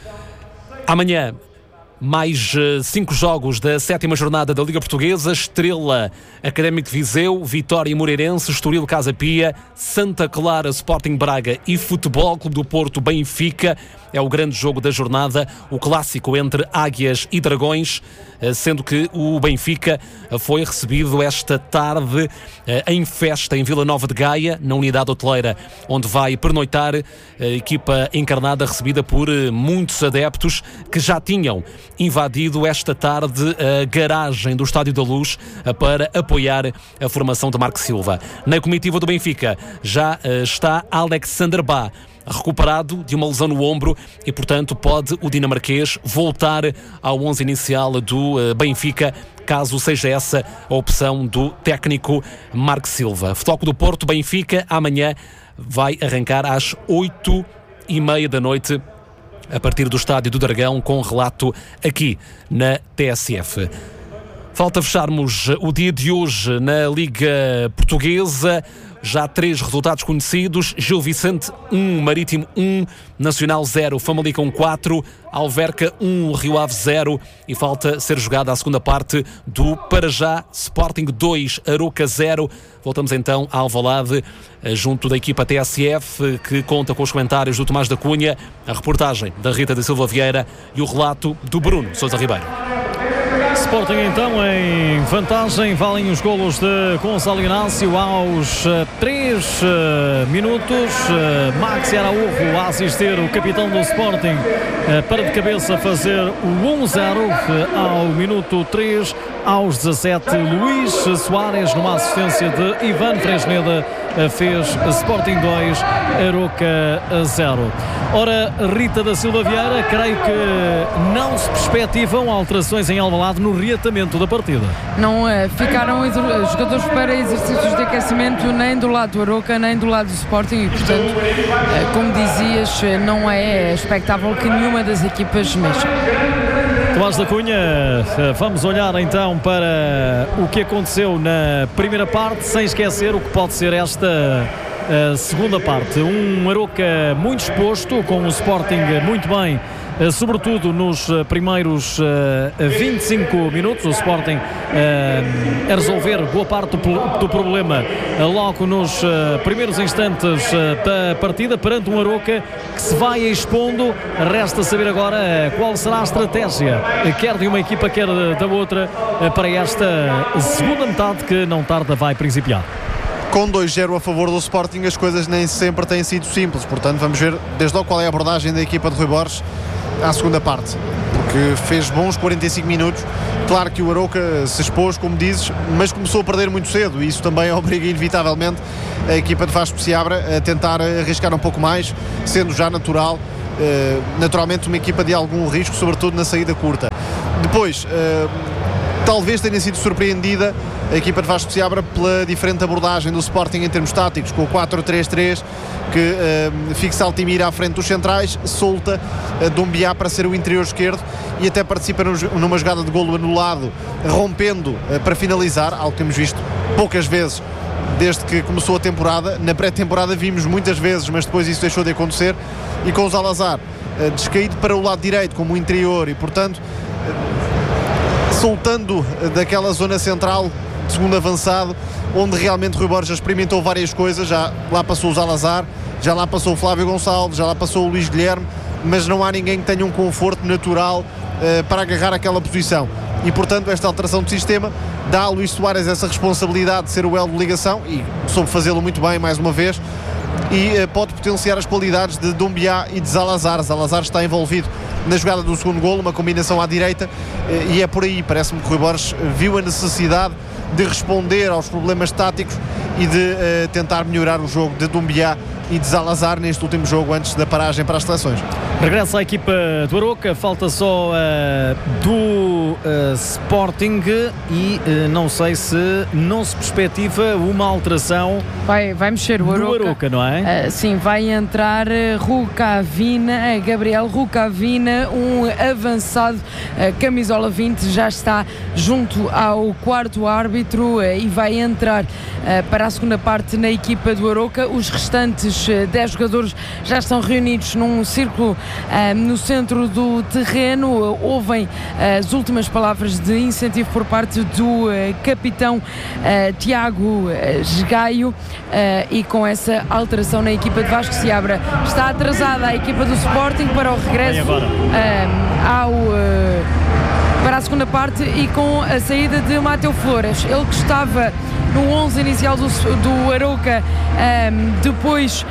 Amanhã, mais 5 jogos da 7ª jornada da Liga Portuguesa. Estrela, Académico de Viseu, Vitória Moreirense, Estoril Casa Pia, Santa Clara Sporting Braga e Futebol Clube do Porto Benfica. É o grande jogo da jornada, o clássico entre Águias e Dragões, sendo que o Benfica foi recebido esta tarde em festa em Vila Nova de Gaia, na unidade hoteleira onde vai pernoitar. A equipa encarnada recebida por muitos adeptos que já tinham invadido esta tarde a garagem do Estádio da Luz para apoiar a formação de Marco Silva. Na comitiva do Benfica já está Alexander Bá, recuperado de uma lesão no ombro, e portanto pode o dinamarquês voltar ao 11 inicial do Benfica, caso seja essa a opção do técnico Marco Silva. Futebol do Porto Benfica amanhã vai arrancar às 8h30 da noite a partir do Estádio do Dragão, com relato aqui na TSF. Falta fecharmos o dia de hoje na Liga Portuguesa. Já 3 resultados conhecidos: Gil Vicente 1, Marítimo 1, Nacional 0, Famalicão 4, Alverca 1, Rio Ave 0, e falta ser jogada a segunda parte do Para Já Sporting 2, Aroca 0. Voltamos então a Alvalade, junto da equipa TSF, que conta com os comentários do Tomás da Cunha, a reportagem da Rita da Silva Vieira e o relato do Bruno Sousa Ribeiro. Sporting então em vantagem, valem os golos de Gonçalo Inácio aos 3 minutos. Maxi Araújo a assistir o capitão do Sporting para de cabeça fazer o 1-0 ao minuto 3. Aos 17, Luís Soares, numa assistência de Ivan Fresneda, fez Sporting 2, Aroca 0. Ora, Rita da Silva Vieira, creio que não se perspectivam alterações em Alvalade no reatamento da partida. Não ficaram os jogadores para exercícios de aquecimento nem do lado do Aroca, nem do lado do Sporting e, portanto, como dizias, não é expectável que nenhuma das equipas mexa. Tomás da Cunha, vamos olhar então para o que aconteceu na primeira parte, sem esquecer o que pode ser esta segunda parte. Um Aroca muito exposto, com o Sporting muito bem, sobretudo nos primeiros 25 minutos. O Sporting a resolver boa parte do problema logo nos primeiros instantes da partida, perante um Aroca que se vai expondo. Resta saber agora qual será a estratégia, quer de uma equipa, quer da outra, para esta segunda metade que não tarda vai principiar. Com 2-0 a favor do Sporting, as coisas nem sempre têm sido simples, portanto vamos ver desde logo qual é a abordagem da equipa de Rui Borges à segunda parte, porque fez bons 45 minutos. Claro que o Aroca se expôs, como dizes, mas começou a perder muito cedo e isso também obriga inevitavelmente a equipa de Vasco Seabra a tentar arriscar um pouco mais, sendo já naturalmente uma equipa de algum risco, sobretudo na saída curta. Depois, talvez tenha sido surpreendida a equipa de Vasco Seabra pela diferente abordagem do Sporting em termos táticos, com o 4-3-3, que fixa Altimira à frente dos centrais, solta Doumbia para ser o interior esquerdo e até participa numa jogada de golo anulado, rompendo para finalizar, algo que temos visto poucas vezes desde que começou a temporada. Na pré-temporada vimos muitas vezes, mas depois isso deixou de acontecer, e com o Zalazar descaído para o lado direito como interior e, portanto, soltando daquela zona central, segundo avançado, onde realmente Rui Borges experimentou várias coisas. Já lá passou o Zalazar, já lá passou o Flávio Gonçalves, já lá passou o Luís Guilherme, mas não há ninguém que tenha um conforto natural para agarrar aquela posição. E, portanto, esta alteração de sistema dá a Luís Soares essa responsabilidade de ser o elo de ligação, e soube fazê-lo muito bem, mais uma vez, e pode potenciar as qualidades de Doumbia e de Zalazar. Zalazar está envolvido na jogada do segundo golo, uma combinação à direita, e é por aí, parece-me que Rui Borges viu a necessidade de responder aos problemas táticos e de tentar melhorar o jogo de Doumbia e de Zalazar neste último jogo antes da paragem para as seleções. Regressa a equipa do Aroca, falta só do Sporting e não sei se não se perspectiva uma alteração. Vai mexer o Aroca, não é? Sim, vai entrar Rukavina, Gabriel Rukavina, um avançado, camisola 20, já está junto ao quarto árbitro e vai entrar para a segunda parte na equipa do Aroca. Os restantes 10 jogadores já estão reunidos num círculo no centro do terreno. Ouvem as últimas palavras de incentivo por parte do capitão Tiago Gaio, e com essa alteração na equipa de Vasco Seabra está atrasada a equipa do Sporting para o regresso para a segunda parte, e com a saída de Mateu Flores, ele que estava no 11 inicial do Aroca, depois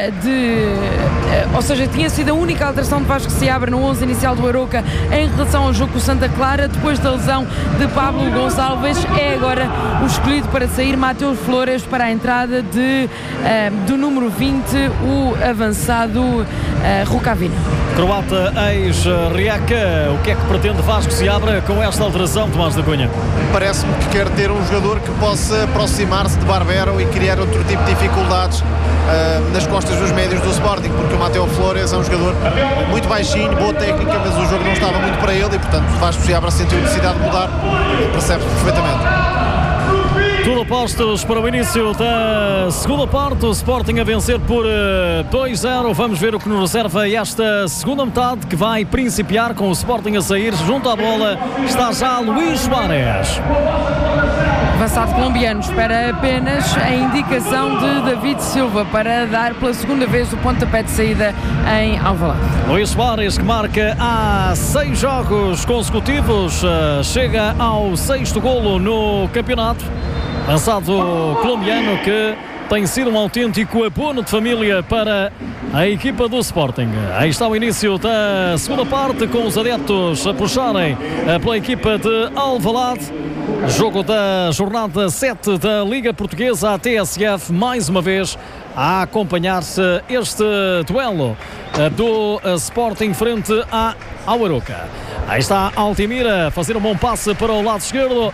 ou seja, tinha sido a única alteração de Vasco Seabra no 11 inicial do Aroca em relação ao jogo com Santa Clara, depois da lesão de Pablo Gonçalves. É agora o escolhido para sair Mateu Flores para a entrada do número 20, o avançado Rukavina. Croata ex-Rijeka, o que é que pretende Vasco Seabra com esta alteração, Tomás da Cunha? Parece-me que quer ter um jogador que possa aproximar-se de Barbero e criar outro tipo de dificuldades nas costas dos médios do Sporting, porque o Mateu Flores é um jogador muito baixinho, boa técnica, mas o jogo não estava muito para ele e, portanto, Vasco Seabra sentiu necessidade de mudar, percebe-se perfeitamente. Tudo apostos para o início da segunda parte, o Sporting a vencer por 2-0. Vamos ver o que nos reserva esta segunda metade, que vai principiar com o Sporting a sair. Junto à bola está já Luís Soares. avançado colombiano espera apenas a indicação de David Silva para dar pela segunda vez o pontapé de saída em Alvalade. Luís Suárez, que marca há 6 jogos consecutivos, chega ao 6º golo no campeonato. Avançado colombiano que tem sido um autêntico abono de família para a equipa do Sporting. Aí está o início da segunda parte, com os adeptos a puxarem pela equipa de Alvalade. Jogo da jornada 7 da Liga Portuguesa, a TSF, mais uma vez a acompanhar-se este duelo do Sporting frente ao Arouca. Aí está Altimira a fazer um bom passe para o lado esquerdo.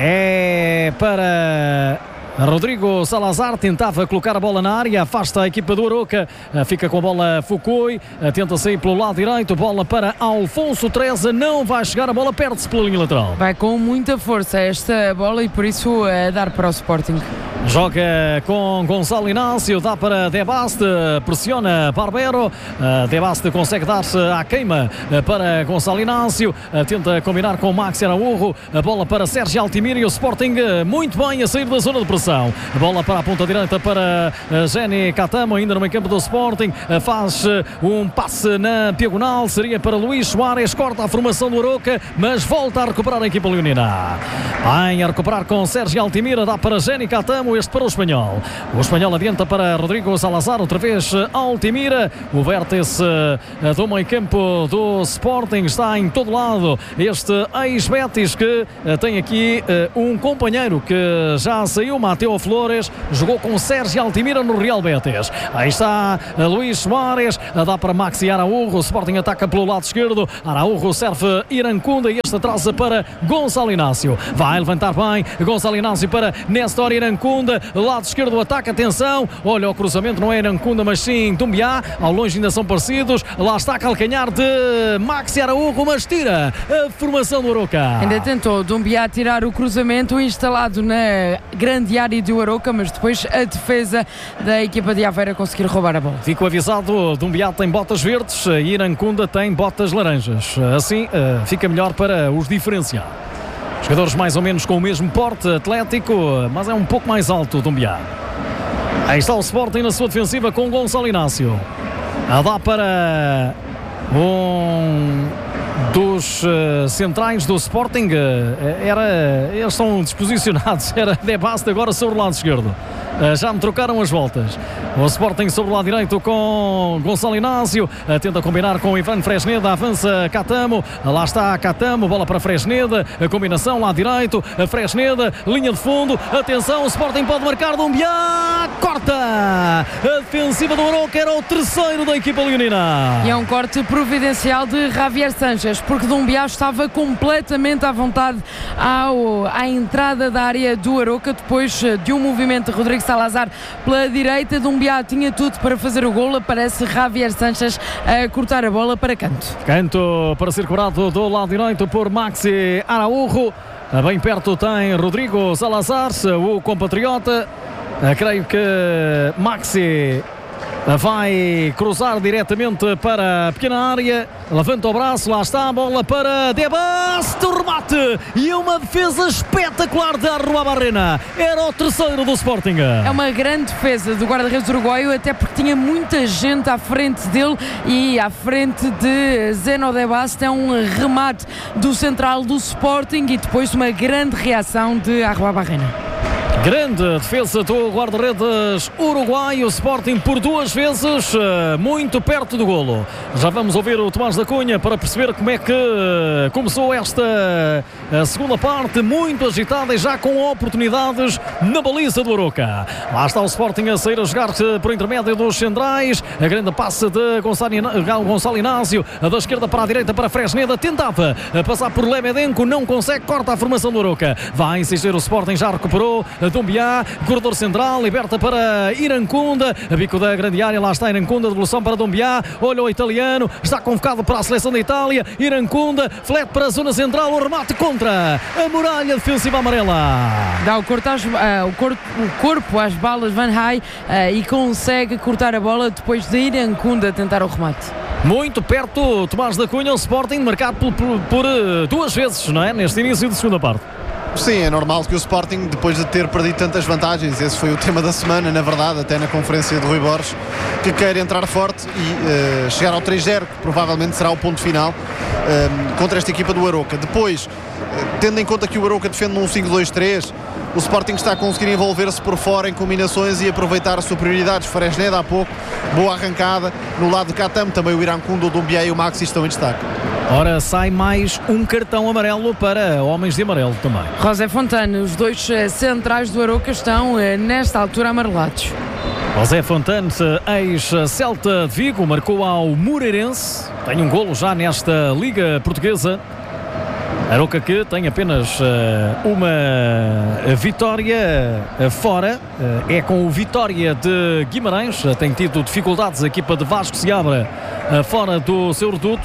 É para Rodrigo Salazar, tentava colocar a bola na área, afasta a equipa do Arouca, fica com a bola Foucault, tenta sair pelo lado direito, bola para Alfonso Treza, não vai chegar, a bola perde-se pela linha lateral. Vai com muita força esta bola e por isso é dar para o Sporting. Joga com Gonçalo Inácio, dá para De Baste, pressiona Barbero, De Baste consegue dar-se à queima para Gonçalo Inácio, tenta combinar com Maxi Araújo, a bola para Sérgio Altimira e o Sporting muito bem a sair da zona de pressão. A bola para a ponta direita para Jenny Catamo, ainda no meio campo do Sporting, faz um passe na diagonal, seria para Luís Suárez, corta a formação do Arouca, mas volta a recuperar a equipa leonina. Vai a recuperar com Sérgio Altimira, dá para Jenny Catamo, este para o Espanhol. O Espanhol adianta para Rodrigo Salazar, outra vez Altimira. O vértice do meio campo do Sporting está em todo lado. Este ex-Betis que tem aqui um companheiro que já saiu, Mateo Flores, jogou com Sérgio Altimira no Real Betis. Aí está Luís Suárez, dá para Maxi Araújo, o Sporting ataca pelo lado esquerdo, Araújo serve Irancunda e este atrasa para Gonçalo Inácio. Vai levantar bem Gonçalo Inácio para Néstor Irancunda, lado esquerdo ataca, atenção, olha o cruzamento, não é Irancunda mas sim Dumbiá, ao longe ainda são parecidos, lá está calcanhar de Maxi Araújo, mas tira a formação do Arouca. Ainda tentou Dumbiá tirar o cruzamento instalado na grande área do Arouca, mas depois a defesa da equipa de Aveiro conseguir roubar a bola. Fico avisado, Dumbiá tem botas verdes e Irancunda tem botas laranjas, assim fica melhor para os diferenciar. Jogadores mais ou menos com o mesmo porte atlético, mas é um pouco mais alto o Dumbiá. Aí está o Sporting na sua defensiva com Gonçalo Inácio. A dá para um dos centrais do Sporting. Eles são desposicionados. Era De Baste agora sobre o lado esquerdo. Já me trocaram as voltas. O Sporting sobre o lado direito com Gonçalo Inácio, tenta combinar com Ivan Fresneda, avança Catamo, lá está Catamo, bola para Fresneda, a combinação lá direito, Fresneda, linha de fundo, atenção, o Sporting pode marcar, Dumbiá, corta! A defensiva do Arouca, era o terceiro da equipa leonina. E é um corte providencial de Javier Sánchez, porque Dumbiá estava completamente à vontade à entrada da área do Arouca, depois de um movimento de Rodrigo Salazar pela direita. Dumbiá tinha tudo para fazer o golo, aparece Javier Sánchez a cortar a bola para canto. Canto para ser cobrado do lado direito por Maxi Araújo. Bem perto tem Rodrigo Salazar, o compatriota. Creio que Maxi vai cruzar diretamente para a pequena área, levanta o braço, lá está a bola para De Baste, o remate e uma defesa espetacular de Arruabarrena, era o terceiro do Sporting. É uma grande defesa do guarda-redes uruguaio, até porque tinha muita gente à frente dele e à frente de Zeno De Baste. É um remate do central do Sporting e depois uma grande reação de Arruabarrena. Grande defesa do guarda-redes uruguaio, Sporting por duas vezes, muito perto do golo. Já vamos ouvir o Tomás da Cunha para perceber como é que começou esta segunda parte, muito agitada e já com oportunidades na baliza do Arouca. Lá está o Sporting a sair a jogar por intermédio dos centrais, a grande passe de Gonçalo Inácio, da esquerda para a direita para Fresneda, tentava passar por Lebedenko, não consegue, corta a formação do Arouca. Vai insistir o Sporting, já recuperou Dumbiá, corredor central, liberta para Irancunda, a bico da grande área, lá está Irancunda, devolução para Dumbiá, olha o italiano, está convocado para a seleção da Itália, Irancunda, flete para a zona central, o remate contra a muralha defensiva amarela. Dá o corpo às balas Van Hay e consegue cortar a bola depois de Irancunda tentar o remate. Muito perto, Tomás da Cunha, o Sporting marcado por duas vezes, não é? Neste início de segunda parte. Sim, é normal que o Sporting, depois de ter perdido tantas vantagens, esse foi o tema da semana, na verdade, até na conferência de Rui Borges, que quer entrar forte e chegar ao 3-0, que provavelmente será o ponto final contra esta equipa do Arouca. Depois, tendo em conta que o Arouca defende num 5-2-3, o Sporting está a conseguir envolver-se por fora em combinações e aproveitar as superioridades. Fresneda há pouco, boa arrancada. No lado de Katam, também o Irancundo, o Doumbia e o Maxi estão em destaque. Ora, sai mais um cartão amarelo para homens de amarelo também. José Fontana, os dois centrais do Arouca estão nesta altura amarelados. José Fontana, ex-Celta de Vigo, marcou ao Moreirense. Tem um golo já nesta Liga Portuguesa. Arouca que tem apenas uma vitória fora, é com o Vitória de Guimarães. Tem tido dificuldades a equipa de Vasco Seabra fora do seu reduto,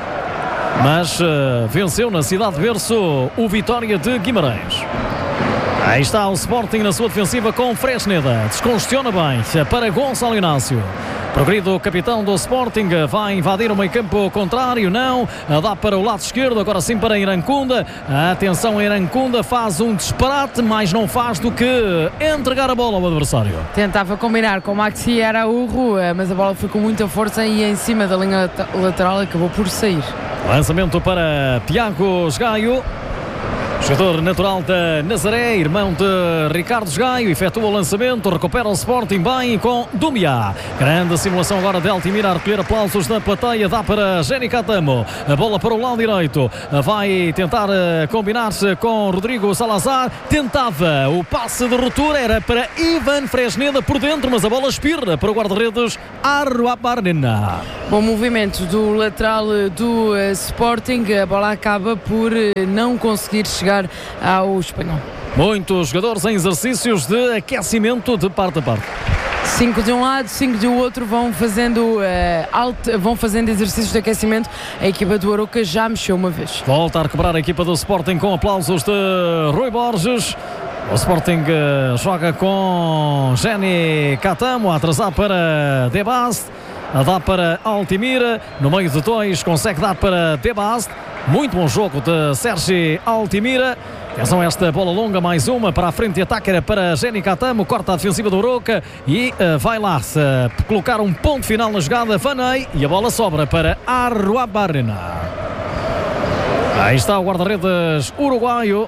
mas venceu na cidade de berço o Vitória de Guimarães. Aí está o Sporting na sua defensiva com Fresneda, descongestiona bem para Gonçalo Inácio. Progredido o capitão do Sporting, vai invadir o meio-campo contrário, não, dá para o lado esquerdo, agora sim para Irancunda. Atenção, Irancunda faz um disparate, mas não faz do que entregar a bola ao adversário. Tentava combinar com o Maxi Araújo, mas a bola foi com muita força e em cima da linha lateral acabou por sair. Lançamento para Tiago Esgaio, jogador natural da Nazaré, irmão de Ricardo Esgaio, efetua o lançamento, recupera o Sporting bem com Doumbia. Grande simulação agora de Altimira a recolher aplausos da plateia, dá para Jenny Catamo, a bola para o lado direito, vai tentar combinar-se com Rodrigo Salazar, tentava o passe de ruptura, era para Ivan Fresneda por dentro, mas a bola espirra para o guarda-redes Arruabarrena. Bom movimento do lateral do Sporting, a bola acaba por não conseguir chegar ao espanhol. Muitos jogadores em exercícios de aquecimento de parte a parte. 5 de um lado, 5 do outro, vão fazendo exercícios de aquecimento. A equipa do Arouca já mexeu uma vez. Volta a recuperar a equipa do Sporting com aplausos de Rui Borges. O Sporting joga com Jenny Catamo a atrasar para Debast, a dar para Altimira, no meio de dois consegue dar para Debast. Muito bom jogo de Sérgio Altimira. Atenção a esta bola longa, mais uma para a frente de ataque, era para Jenny Catamo, corta a defensiva do Arouca e vai lá colocar um ponto final na jogada. Vanei e a bola sobra para Arruabarrena. Aí está o guarda-redes uruguaio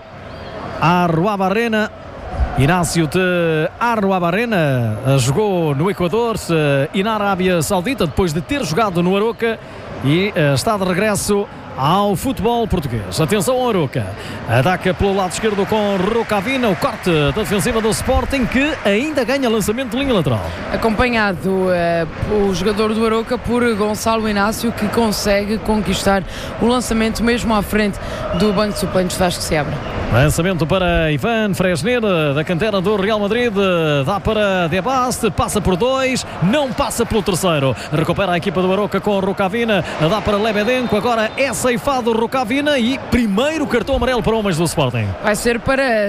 Arruabarrena. Inácio de Arruabarrena jogou no Equador e na Arábia Saudita depois de ter jogado no Arouca e está de regresso ao futebol português. Atenção ao Arouca, ataca pelo lado esquerdo com Rocavina, o corte da defensiva do Sporting que ainda ganha lançamento de linha lateral. Acompanhado o jogador do Arouca por Gonçalo Inácio, que consegue conquistar o lançamento mesmo à frente do banco de suplentes de Vasco Seabra. Lançamento para Ivan Fresneda, da cantera do Real Madrid, dá para Debast, passa por dois, não passa pelo terceiro, recupera a equipa do Arouca com Rocavina, dá para Lebedenko, agora é ceifado Rocavina e primeiro cartão amarelo para homens do Sporting. Vai ser para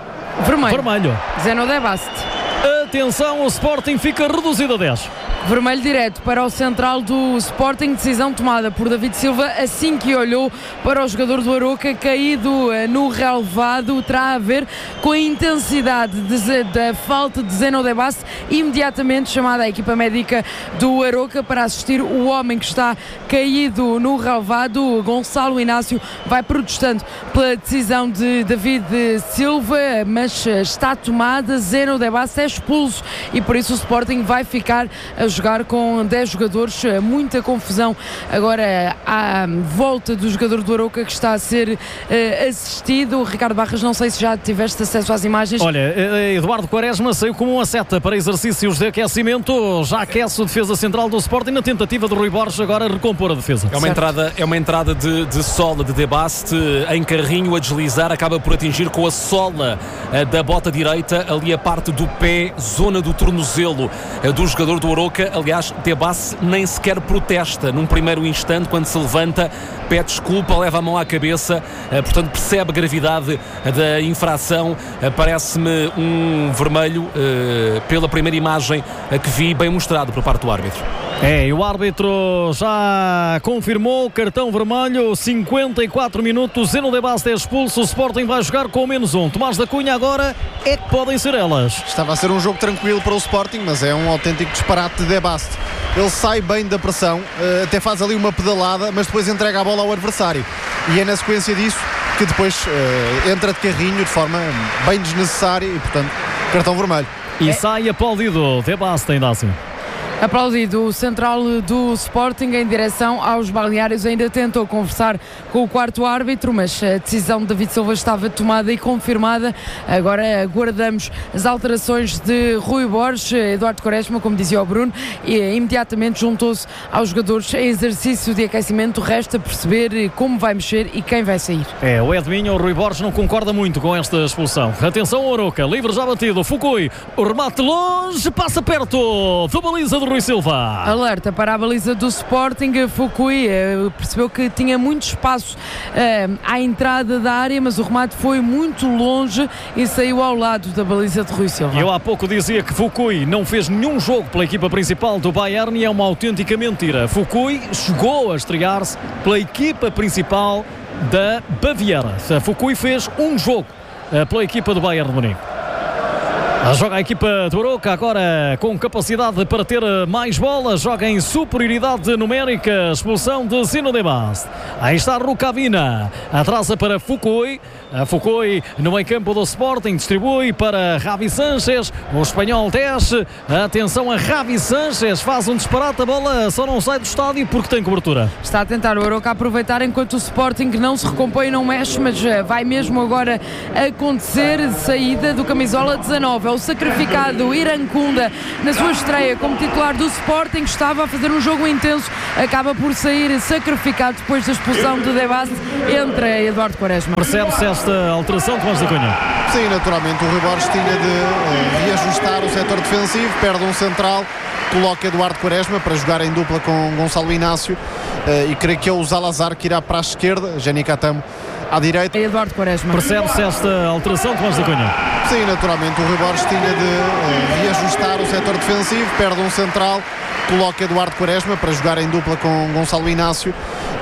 vermelho. Zeno Debast. Atenção, o Sporting fica reduzido a 10. Vermelho direto para o central do Sporting, decisão tomada por David Silva assim que olhou para o jogador do Arouca caído no relevado. Terá a ver com a intensidade da falta de Zeno Debast, imediatamente chamada a equipa médica do Arouca para assistir o homem que está caído no relevado. Gonçalo Inácio vai protestando pela decisão de David Silva, mas está tomada. Zeno Debast é expulso e por isso o Sporting vai ficar a jogar com 10 jogadores, muita confusão agora à volta do jogador do Arouca que está a ser assistido. Ricardo Barras, não sei se já tiveste acesso às imagens. Olha, Eduardo Quaresma saiu como uma seta para exercícios de aquecimento, já aquece o defesa central do Sporting na tentativa de Rui Borges agora recompor a defesa. É uma entrada de sola de Debast em carrinho a deslizar, acaba por atingir com a sola da bota direita, ali a parte do pé, zona do tornozelo do jogador do Arouca. Aliás, Debast nem sequer protesta num primeiro instante, quando se levanta, pede desculpa, leva a mão à cabeça, portanto percebe a gravidade da infração. Parece-me um vermelho pela primeira imagem que vi, bem mostrado por parte do árbitro. E o árbitro já confirmou cartão vermelho, 54 minutos, Zeno de Bast é expulso, o Sporting vai jogar com -1. Tomás da Cunha agora é que podem ser elas. Estava a ser um jogo tranquilo para o Sporting, mas é um autêntico disparate de Bast. Ele sai bem da pressão, até faz ali uma pedalada, mas depois entrega a bola ao adversário. E é na sequência disso que depois entra de carrinho de forma bem desnecessária e, portanto, cartão vermelho. E sai aplaudido de Bast ainda assim. Aplaudido o central do Sporting em direção aos balneários, ainda tentou conversar com o quarto árbitro, mas a decisão de David Silva estava tomada e confirmada. Agora aguardamos as alterações de Rui Borges. Eduardo Quaresma, como dizia o Bruno, e imediatamente juntou-se aos jogadores em exercício de aquecimento. Resta perceber como vai mexer e quem vai sair. O Edminho, o Rui Borges não concorda muito com esta expulsão. Atenção, Oroca, livre já batido, Fukui, o remate longe, passa perto da baliza do Rui Silva. Alerta para a baliza do Sporting. Fukui percebeu que tinha muito espaço à entrada da área, mas o remate foi muito longe e saiu ao lado da baliza de Rui Silva. Eu há pouco dizia que Fukui não fez nenhum jogo pela equipa principal do Bayern e é uma autêntica mentira. Fukui chegou a estrear-se pela equipa principal da Baviera. Fukui fez um jogo pela equipa do Bayern de Munique. Joga a equipa do Oroca agora com capacidade para ter mais bola, joga em superioridade numérica, expulsão de Zeno de Bast. Aí está Rukavina, atrasa para Fukui. Fukui no meio campo do Sporting, distribui para Javi Sánchez, o espanhol desce, atenção a Javi Sánchez, faz um disparate, a bola só não sai do estádio porque tem cobertura. Está a tentar o Oroca aproveitar enquanto o Sporting não se recompõe e não mexe, mas vai mesmo agora acontecer. Saída do camisola 19, é o sacrificado Irankunda na sua estreia como titular do Sporting, estava a fazer um jogo intenso, acaba por sair sacrificado depois da expulsão de De Bast. Entra Eduardo Quaresma. Percebe-se esta alteração, Tomás da Cunha? Sim, naturalmente o Rui Borges tinha de reajustar o setor defensivo, perde um central, coloca Eduardo Quaresma para jogar em dupla com Gonçalo Inácio e creio que é o Zalazar que irá para a esquerda, Jenny Catamo à direita. Eduardo Quaresma. Percebe-se esta alteração, Tomás da Cunha? Sim, naturalmente o Rui Borges tinha de reajustar o setor defensivo, perde um central, coloca Eduardo Quaresma para jogar em dupla com Gonçalo Inácio